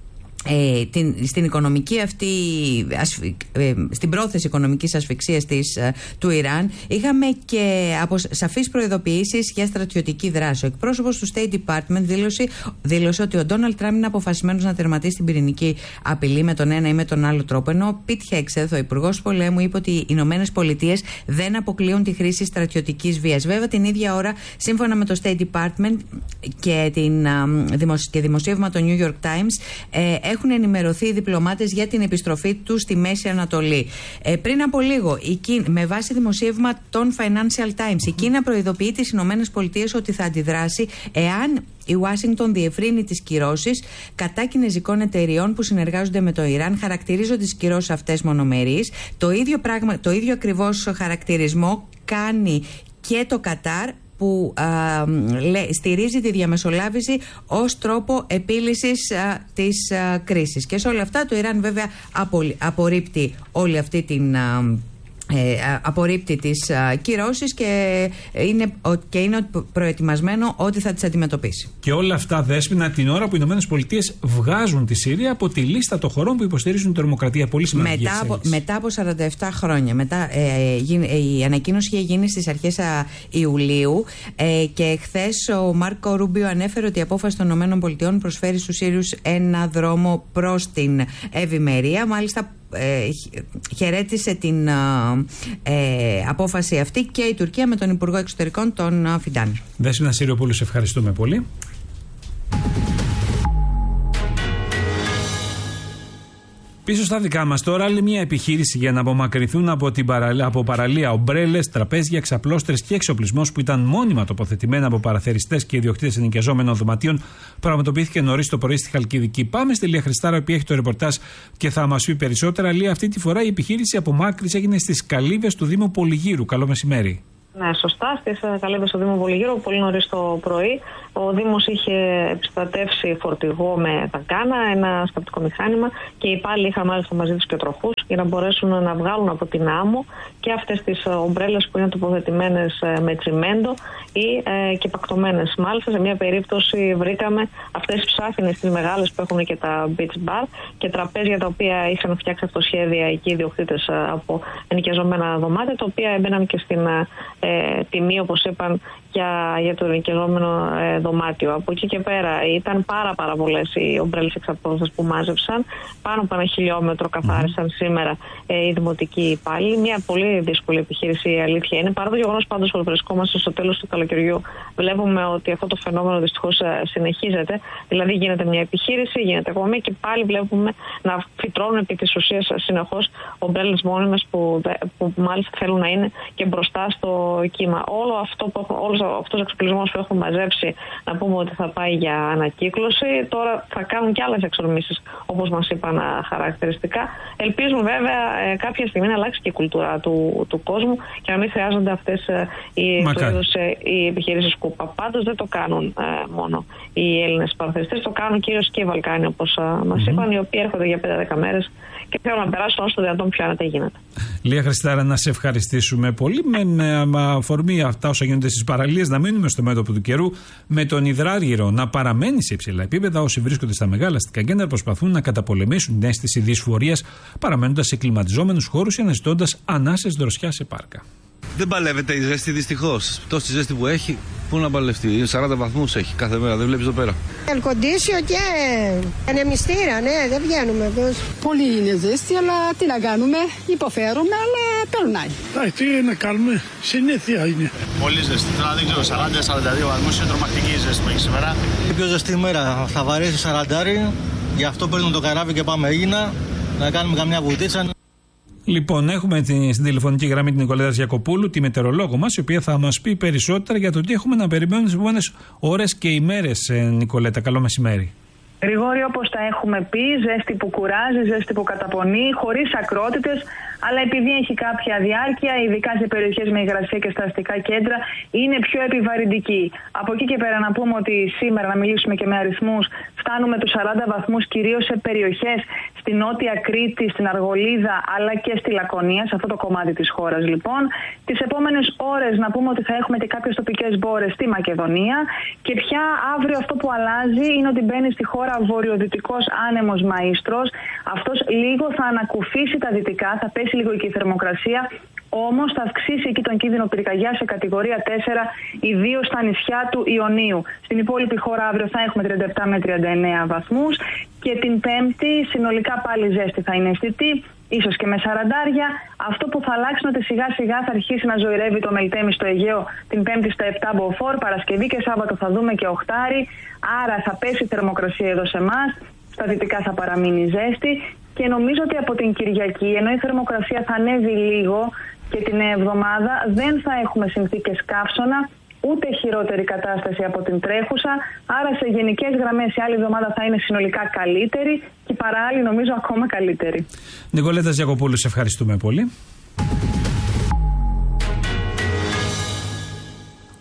Ε, την, στην οικονομική αυτή ασφι, ε, στην πρόθεση οικονομικής ασφυξίας της, ε, του Ιράν είχαμε και από σαφείς προειδοποιήσεις για στρατιωτική δράση. Ο εκπρόσωπος του State Department δήλωσε, δήλωσε ότι ο Ντόναλντ Τραμπ είναι αποφασισμένος να τερματίσει την πυρηνική απειλή με τον ένα ή με τον άλλο τρόπο, ενώ ο Πιτ Χέγκσεθ, ο υπουργός πολέμου, είπε ότι οι Ηνωμένες Πολιτείες δεν αποκλείουν τη χρήση στρατιωτικής βίας. Βέβαια, την ίδια ώρα, σύμφωνα με το State Department και, την, α, δημοσ, και δημοσίευμα το New York Times, ε, έχουν ενημερωθεί οι διπλωμάτες για την επιστροφή τους στη Μέση Ανατολή. Ε, πριν από λίγο, η Κίνα, με βάση δημοσίευμα των Financial Times, η Κίνα προειδοποιεί τις Ηνωμένες Πολιτείες ότι θα αντιδράσει εάν η Ουάσιγκτον διευρύνει τις κυρώσεις κατά κινεζικών εταιριών που συνεργάζονται με το Ιράν. Χαρακτηρίζονται τις κυρώσεις αυτές μονομερείς. Το ίδιο, πράγμα, το ίδιο ακριβώς χαρακτηρισμό κάνει και το Κατάρ, που α, λέ, στηρίζει τη διαμεσολάβηση ως τρόπο επίλυσης α, της α, κρίσης. Και σε όλα αυτά το Ιράν βέβαια απο, απορρίπτει όλη αυτή την... Α, Ε, απορρίπτει τις α, κυρώσεις και είναι, ο, και είναι προετοιμασμένο ότι θα τις αντιμετωπίσει. Και όλα αυτά, Δέσποινα, την ώρα που οι ΗΠΑ βγάζουν τη Συρία από τη λίστα των χωρών που υποστηρίζουν την τρομοκρατία. Πολύ σημαντική. Μετά από, μετά από σαράντα επτά χρόνια. Μετά, ε, γι, ε, η ανακοίνωση είχε γίνει στις αρχές α, Ιουλίου ε, και χθες ο Μάρκο Ρούμπιο ανέφερε ότι η απόφαση των ΗΠΑ προσφέρει στους Σύριους ένα δρόμο προς την ευημερία. Μάλιστα Ε, χαιρέτησε την ε, απόφαση αυτή και η Τουρκία με τον Υπουργό Εξωτερικών τον Φιντάν. Δέσποινα Σιριοπούλου, σε ευχαριστούμε πολύ. Πίσω στα δικά μας τώρα, άλλη μια επιχείρηση για να απομακρυνθούν από, την παραλία, από παραλία ομπρέλες, τραπέζια, ξαπλώστερες και εξοπλισμός που ήταν μόνιμα τοποθετημένα από παραθεριστές και ιδιοκτήτες ενοικιαζόμενων δωματίων, πραγματοποιήθηκε νωρίς το πρωί στη Χαλκιδική. Πάμε στη Λία Χριστάρα, που έχει το ρεπορτάζ και θα μας πει περισσότερα. Λία, αυτή τη φορά η επιχείρηση απομάκρυνση έγινε στις Καλύβες του Δήμου Πολυγύρου. Καλό μεσημέρι. Ναι, σωστά. Στις Καλύβες του Δήμου Πολυγύρου, πολύ νωρίς το πρωί, ο Δήμος είχε επιστρατεύσει φορτηγό με ταγκάνα, ένα σκαπτικό μηχάνημα και οι υπάλληλοι είχαν μάλιστα μαζί τους και τροχούς για να μπορέσουν να βγάλουν από την άμμο και αυτές τις ομπρέλες που είναι τοποθετημένες με τσιμέντο ή ε, και πακτωμένες. Μάλιστα, σε μια περίπτωση βρήκαμε αυτές τις ψάφινες, τις μεγάλες που έχουν και τα beach bar και τραπέζια τα οποία είχαν φτιάξει αυτοσχέδια εκεί οι ιδιοκτήτες από ενοικιαζόμενα δωμάτια, τα οποία έμπαιναν και στην ε, τιμή, όπως είπαν, για, για το ενοικιαζόμενο ε, δωμάτιο. Από εκεί και πέρα ήταν πάρα, πάρα πολλές οι ομπρέλες εξαπτώσεις που μάζεψαν. Πάνω από ένα χιλιόμετρο καθάρισαν mm-hmm. σήμερα ε, οι δημοτικοί υπάλληλοι. Μια πολύ δύσκολη επιχείρηση, η αλήθεια είναι. Παρά το γεγονός πάντως ότι βρισκόμαστε στο τέλος του καλοκαιριού, βλέπουμε ότι αυτό το φαινόμενο δυστυχώς συνεχίζεται. Δηλαδή γίνεται μια επιχείρηση, γίνεται ακόμη και πάλι βλέπουμε να φυτρώνουν επί της ουσίας συνεχώς ομπρέλες μόνιμες που, που μάλιστα θέλουν να είναι και μπροστά στο κύμα. Όλο αυτό που έχουν, όλος αυτός ο εξοπλισμός που έχουν μαζέψει, να πούμε ότι θα πάει για ανακύκλωση. Τώρα θα κάνουν και άλλες εξορμήσεις, όπως μας είπαν χαρακτηριστικά. Ελπίζουν βέβαια ε, κάποια στιγμή να αλλάξει και η κουλτούρα του, του κόσμου και να μην χρειάζονται αυτές ε, οι, είδους, ε, οι επιχειρήσεις κούπα. Πάντως δεν το κάνουν ε, μόνο οι Έλληνες παραθεριστές, το κάνουν κυρίως και οι Βαλκάνοι, όπως ε, μας mm-hmm. είπαν, οι οποίοι έρχονται για πέντε δέκα μέρες και θέλουν να περάσουν όσο το δυνατόν πιο άνετα γίνεται. Λία Χριστάρα, να σε ευχαριστήσουμε πολύ. Με, με, με αφορμή αυτά όσα γίνονται στις παραλίες, να μείνουμε στο μέτωπο του καιρού, με τον υδράργυρο να παραμένει σε υψηλά επίπεδα. Όσοι βρίσκονται στα μεγάλα αστικά κέντρα προσπαθούν να καταπολεμήσουν την αίσθηση δυσφορίας, παραμένοντας σε κλιματιζόμενους χώρους ή αναζητώντας ανάσες δροσιά σε πάρκα. Δεν παλεύεται η ζέστη, δυστυχώς. Τόση ζέστη που έχει, πού να παλευτεί. σαράντα βαθμούς έχει κάθε μέρα, δεν βλέπεις εδώ πέρα. Ελκοντήσιο και ανεμιστήρα, ναι, δεν βγαίνουμε εδώ. Πολύ είναι ζέστη, αλλά τι να κάνουμε, υποφέρουμε, αλλά περνάει. Εντάξει, τι να κάνουμε, συνήθεια είναι. Πολύ ζέστη, τώρα δεν ξέρω, σαράντα σαράντα δύο βαθμούς είναι τρομακτική η ζέστη που έχει σήμερα. Η πιο ζεστή ημέρα, θα βαρέσει σαραντάρι, γι' αυτό παίρνουμε το καράβι και πάμε Αίγινα, να κάνουμε καμιά βουτίτσα. Λοιπόν, έχουμε την, στην τηλεφωνική γραμμή την Νικολέτα Γιακοπούλου, τη μετεωρολόγο μας, η οποία θα μας πει περισσότερα για το τι έχουμε να περιμένουμε τις επόμενες ώρες και ημέρες. Νικολέτα, καλό μεσημέρι. Γρηγόρη, όπως τα έχουμε πει, ζέστη που κουράζει, ζέστη που καταπονεί, χωρίς ακρότητες, αλλά επειδή έχει κάποια διάρκεια, ειδικά σε περιοχές με υγρασία και στα αστικά κέντρα, είναι πιο επιβαρυντική. Από εκεί και πέρα να πούμε ότι σήμερα, να μιλήσουμε και με αριθμούς, φτάνουμε τους σαράντα βαθμούς κυρίως σε περιοχές στη Νότια Κρήτη, στην Αργολίδα, αλλά και στη Λακωνία, σε αυτό το κομμάτι της χώρας λοιπόν. Τις επόμενες ώρες να πούμε ότι θα έχουμε και κάποιες τοπικές μπόρες στη Μακεδονία και πια αύριο αυτό που αλλάζει είναι ότι μπαίνει στη χώρα βορειοδυτικός άνεμος Μαΐστρος. Αυτός λίγο θα ανακουφίσει τα δυτικά, θα πέσει λίγο και η θερμοκρασία, όμως θα αυξήσει εκεί τον κίνδυνο πυρκαγιά σε κατηγορία τέσσερα, ιδίως στα νησιά του Ιωνίου. Στην υπόλοιπη χώρα αύριο θα έχουμε τριάντα επτά με τριάντα εννέα βαθμούς και την Πέμπτη συνολικά πάλι ζέστη θα είναι αισθητή, ίσως και με σαραντάρια. Αυτό που θα αλλάξει είναι ότι σιγά σιγά θα αρχίσει να ζωηρεύει το Μελτέμι στο Αιγαίο την Πέμπτη στα επτά μποφόρ, Παρασκευή και Σάββατο θα δούμε και οχτάρι, άρα θα πέσει η θερμοκρασία εδώ σε εμάς, στα δυτικά θα παραμείνει ζέστη και νομίζω ότι από την Κυριακή, ενώ η θερμοκρασία θα ανέβει λίγο και την εβδομάδα δεν θα έχουμε συνθήκες καύσωνα, ούτε χειρότερη κατάσταση από την τρέχουσα, άρα σε γενικές γραμμές η άλλη εβδομάδα θα είναι συνολικά καλύτερη και η παράλληλη νομίζω ακόμα καλύτερη. Νικολέτα Γιακοπούλου, σε ευχαριστούμε πολύ.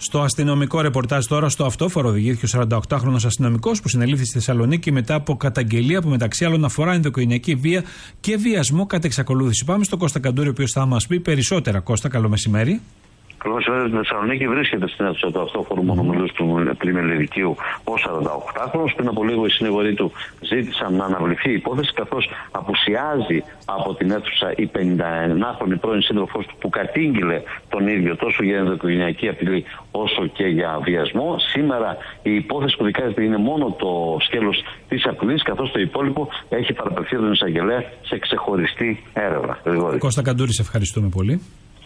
Στο αστυνομικό ρεπορτάζ τώρα, στο αυτόφορο οδηγήθηκε ο σαρανταοκτάχρονος αστυνομικός που συνελήφθη στη Θεσσαλονίκη μετά από καταγγελία που μεταξύ άλλων αφορά ενδοοικογενειακή βία και βιασμό κατά εξακολούθηση. Πάμε στον Κώστα Καντούρη, ο οποίος θα μας πει περισσότερα. Κώστα, καλό μεσημέρι. Καλώς στη Θεσσαλονίκη βρίσκεται στην αίθουσα του αυτόφορου μονομελούς του Πλημελιδικίου ο σαρανταοκτάχρονος. Πριν από λίγο οι συνηγοροί του ζήτησαν να αναβληθεί η υπόθεση, καθώς απουσιάζει από την αίθουσα η πενηνταεννάχρονη πρώην σύντροφός του που κατήγγειλε τον ίδιο τόσο για ενδοοικογενειακή απειλή όσο και για βιασμό. Σήμερα η υπόθεση που δικάζεται είναι μόνο το σκέλος της απειλής, καθώς το υπόλοιπο έχει παραπευθεί τον εισαγγελέα σε ξεχωριστή έρευνα. Κώστα Καντούρη, σε ευχαριστούμε πολύ.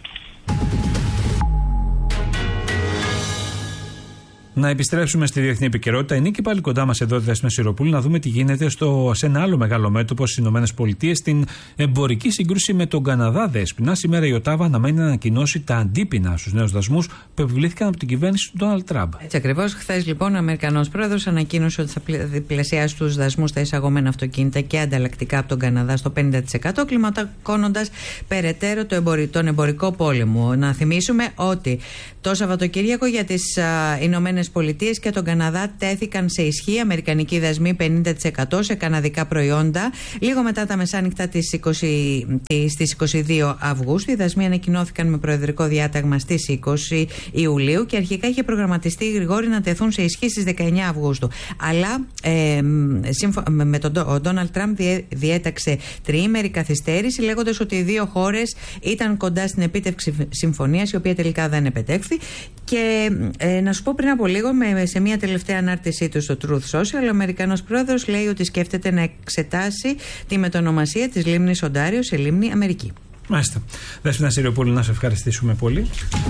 Να επιστρέψουμε στη διεθνή επικαιρότητα. Είναι και πάλι κοντά μας εδώ, Δέσποινα Σιροπούλου, να δούμε τι γίνεται στο, σε ένα άλλο μεγάλο μέτωπο στις ΗΠΑ, στην εμπορική σύγκρουση με τον Καναδά. Δέσποινα, σήμερα η Οτάβα αναμένει να ανακοινώσει τα αντίπεινα στους νέους δασμούς που επιβλήθηκαν από την κυβέρνηση του Ντόναλντ Τραμπ. Έτσι ακριβώς. Χθες, λοιπόν, ο Αμερικανός πρόεδρος ανακοίνωσε ότι θα διπλασιάσει τους δασμούς στα εισαγόμενα αυτοκίνητα και ανταλλακτικά από τον Καναδά στο πενήντα τοις εκατό, κλιμακώνοντας περαιτέρω το εμπορικό, τον εμπορικό πόλεμο. Να θυμίσουμε ότι το Σαββατοκύριακο για τις Ηνωμένες Πολιτείες και τον Καναδά τέθηκαν σε ισχύ αμερικανικοί δασμοί πενήντα τοις εκατό σε καναδικά προϊόντα. Λίγο μετά τα μεσάνυχτα της είκοσι, στις είκοσι δύο Αυγούστου, οι δασμοί ανακοινώθηκαν με προεδρικό διάταγμα στις είκοσι Ιουλίου και αρχικά είχε προγραμματιστεί γρηγόρη να τεθούν σε ισχύ στις δεκαεννιά Αυγούστου. Αλλά ε, σύμφω, με τον ο Ντόναλντ Τραμπ διέ, διέταξε τριήμερη καθυστέρηση, λέγοντας ότι οι δύο χώρες ήταν κοντά στην επίτευξη συμφωνίας, η οποία τελικά δεν επετέχθη. Και ε, να σου πω, πριν από λίγο, με, σε μια τελευταία ανάρτησή του στο Truth Social, ο Αμερικανός πρόεδρος λέει ότι σκέφτεται να εξετάσει τη μετονομασία της λίμνης Οντάριο σε λίμνη Αμερική. Μάλιστα. Δέσποινα Σιροπούλου, να σε ευχαριστήσουμε πολύ.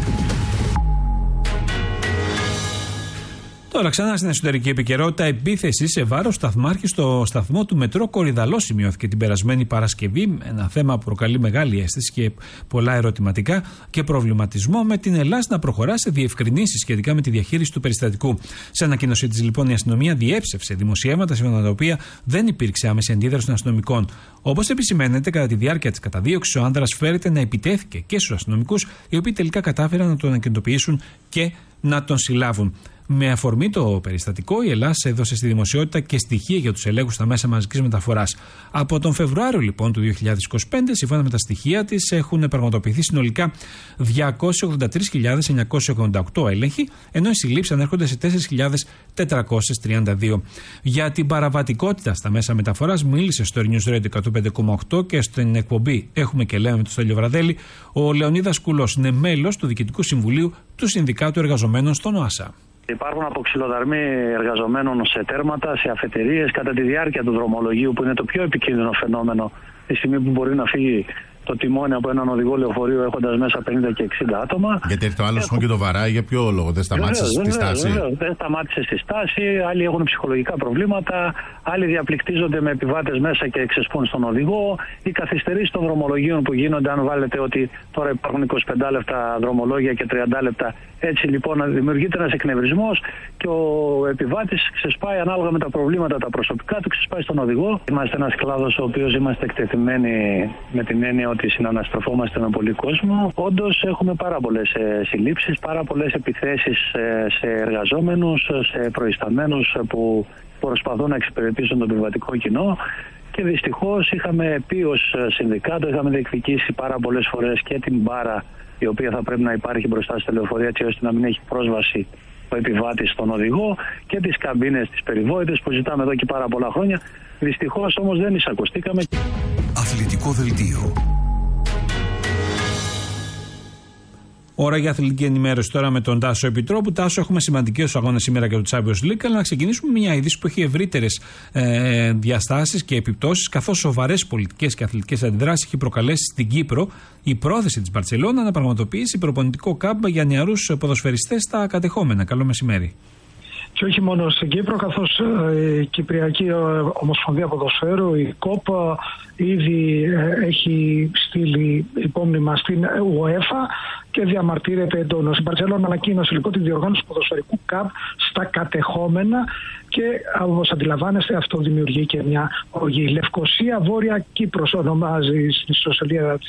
Τώρα ξανά στην εσωτερική επικαιρότητα, επίθεση σε βάρος σταθμάρχη στο σταθμό του μετρό Κορυδαλό σημειώθηκε την περασμένη Παρασκευή. Ένα θέμα που προκαλεί μεγάλη αίσθηση και πολλά ερωτηματικά και προβληματισμό, με την Ελλάδα να προχωρά σε διευκρινήσεις σχετικά με τη διαχείριση του περιστατικού. Σε ανακοίνωσή της, λοιπόν, η αστυνομία διέψευσε δημοσιεύματα σύμφωνα με τα οποία δεν υπήρξε άμεση αντίδραση των αστυνομικών. Όπως επισημαίνεται, κατά τη διάρκεια της καταδίωξης, ο άνδρας φέρεται να επιτέθηκε και στους αστυνομικούς, οι οποίοι τελικά κατάφεραν να τον ακινητοποιήσουν και να τον συλλάβουν. Με αφορμή το περιστατικό, η Ελλάδα έδωσε στη δημοσιότητα και στοιχεία για τους ελέγχους στα μέσα μαζικής μεταφοράς. Από τον Φεβρουάριο, λοιπόν, του δύο χιλιάδες είκοσι πέντε, σύμφωνα με τα στοιχεία της, έχουν πραγματοποιηθεί συνολικά διακόσιες ογδόντα τρεις χιλιάδες εννιακόσιοι ογδόντα οκτώ έλεγχοι, ενώ οι συλλήψεις ανέρχονται σε τέσσερις χιλιάδες τετρακόσιες τριάντα δύο. Για την παραβατικότητα στα μέσα μεταφοράς μίλησε στο News Radio εκατόν πέντε κόμμα οκτώ και στην εκπομπή Έχουμε και Λέμε με τον Στέλιο Βραδέλη ο Λεωνίδας Κουλός. Είναι μέλος του Διοικητικού Συμβουλίου του Συνδικάτου Εργαζομένων στον ΟΑΣΑ. Υπάρχουν αποξυλοδαρμοί εργαζομένων σε τέρματα, σε αφετηρίες, κατά τη διάρκεια του δρομολογίου, που είναι το πιο επικίνδυνο φαινόμενο τη στιγμή που μπορεί να φύγει το τιμόνι από έναν οδηγό λεωφορείο έχοντας μέσα πενήντα και εξήντα άτομα. Γιατί έρχεται ο άλλος Έχω... και το βαράει, για ποιο λόγο, δεν σταμάτησε βεβαίως, στη βεβαίως, στάση. Βεβαίως, δεν σταμάτησε στη στάση, άλλοι έχουν ψυχολογικά προβλήματα, άλλοι διαπληκτίζονται με επιβάτες μέσα και εξεσπούν στον οδηγό. Οι καθυστερήσεις των δρομολογίων που γίνονται, αν βάλετε ότι τώρα υπάρχουν είκοσι πέντε λεπτά δρομολόγια και τριάντα λεπτά, έτσι λοιπόν δημιουργείται ένας εκνευρισμός και ο επιβάτης ξεσπάει ανάλογα με τα προβλήματα τα προσωπικά του, ξεσπάει στον οδηγό. Είμαστε ένας κλάδος ο οποίος είμαστε εκτεθειμένοι με την έννοια ότι συναναστροφόμαστε με πολύ κόσμο. Όντως έχουμε πάρα πολλές ε, συλλήψεις, πάρα πολλές επιθέσεις ε, σε εργαζόμενους, σε προϊσταμένους ε, που προσπαθούν να εξυπηρετήσουν το επιβατικό κοινό. Και δυστυχώς είχαμε πει ως συνδικάτο, είχαμε διεκδικήσει πάρα πολλές φορές και την μπάρα, η οποία θα πρέπει να υπάρχει μπροστά στη λεωφορεία, έτσι ώστε να μην έχει πρόσβαση ο επιβάτης στον οδηγό, και τις καμπίνες, τις περιβόητες που ζητάμε εδώ και πάρα πολλά χρόνια. Δυστυχώς όμως δεν εισακουστήκαμε. Αθλητικό δελτίο. Ώρα για αθλητική ενημέρωση τώρα με τον Τάσο Επιτρόπου. Τάσο, έχουμε σημαντικούς αγώνες σήμερα για το Champions League, αλλά να ξεκινήσουμε με μια είδηση που έχει ευρύτερες ε, διαστάσεις και επιπτώσεις, καθώς σοβαρές πολιτικές και αθλητικές αντιδράσεις έχει προκαλέσει στην Κύπρο η πρόθεση της Μπαρτσελόνα να πραγματοποιήσει προπονητικό κάμπ για νεαρούς ποδοσφαιριστές στα κατεχόμενα. Καλό μεσημέρι. Και όχι μόνο στην Κύπρο, καθώς η Κυπριακή Ομοσπονδία Ποδοσφαίρου, η ΚΟΠ, ήδη έχει στείλει υπόμνημα στην UEFA και διαμαρτύρεται εντόνως. Η Μπαρτσελόνα ανακοίνωσε λοιπόν τη διοργάνωση ποδοσφαιρικού ΚΑΠ στα κατεχόμενα και, όπως αντιλαμβάνεστε, αυτό δημιουργεί και μια οργή. Λευκοσία Βόρεια Κύπρος ονομάζει στην ιστοσελίδα της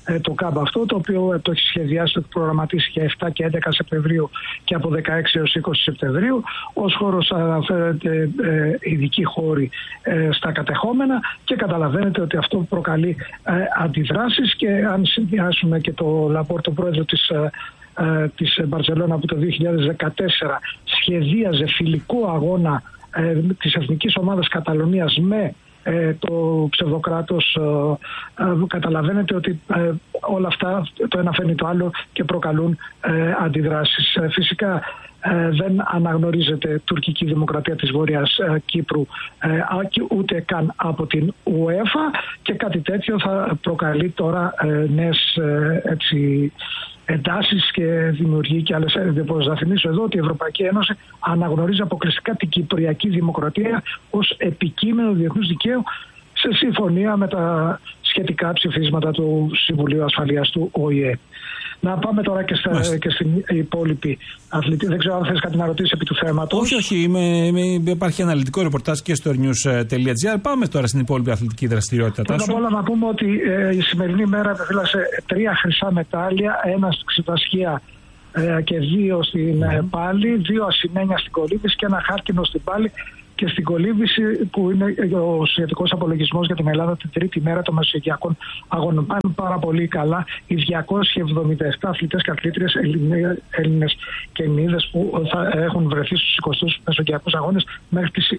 ε, το κάμπ αυτό, το οποίο το έχει σχεδιάσει, το έχει προγραμματίσει για επτά και έντεκα Σεπτεμβρίου και από δεκαέξι έως είκοσι Σεπτεμβρίου. Ως χώρος αναφέρεται ε, ειδικοί χώροι ε, στα κατεχόμενα και καταλαβαίνετε ότι αυτό προκαλεί ε, αντιδράσεις, και αν συνδυάσουμε και το Λαπόρτο, πρόεδρο της ε, της Μπαρσελόνα, που το δύο χιλιάδες δεκατέσσερα σχεδίαζε φιλικό αγώνα ε, της εθνικής ομάδας Καταλωνίας με ε, το ψευδοκράτος, ε, ε, καταλαβαίνετε ότι ε, όλα αυτά το ένα φέρνει το άλλο και προκαλούν ε, αντιδράσεις. Ε, φυσικά ε, δεν αναγνωρίζεται τουρκική δημοκρατία της Βόρειας ε, Κύπρου ε, ούτε καν από την UEFA, και κάτι τέτοιο θα προκαλεί τώρα ε, νέες ε, έτσι, εντάσεις και δημιουργεί και άλλες εντυπώσεις. Θα θυμίσω εδώ ότι η Ευρωπαϊκή Ένωση αναγνωρίζει αποκλειστικά την Κυπριακή Δημοκρατία ως επικείμενο διεθνούς δικαίου, σε συμφωνία με τα σχετικά ψηφίσματα του Συμβουλίου Ασφαλείας του Ο Η Ε. Να πάμε τώρα και, στα, και στην υπόλοιπη αθλητή. Δεν ξέρω αν θες κάτι να ρωτήσεις επί του θέματος. Όχι, όχι. Είμαι, είμαι, υπάρχει αναλυτικό ρεπορτάζ και στο airnews τελεία τζι άρ. Πάμε τώρα στην υπόλοιπη αθλητική δραστηριότητα. Πρώτα απ' όλα να πούμε ότι ε, η σημερινή μέρα επιφύλασε τρία χρυσά μετάλλια, ένα στην ξηφασχία ε, και δύο στην ε, πάλη, δύο ασημένια στην κολύμβηση και ένα χάρκινο στην πάλη. Και στην κολύμβηση, που είναι ο σχετικός απολογισμός για την Ελλάδα την τρίτη μέρα των Μεσογειακών Αγώνων. Πάνε πάρα πολύ καλά οι διακόσιοι εβδομήντα επτά αθλητές και αθλήτριες, Έλληνες και Ελληνίδες, που θα έχουν βρεθεί στους εικοστούς Μεσογειακούς Αγώνες μέχρι τις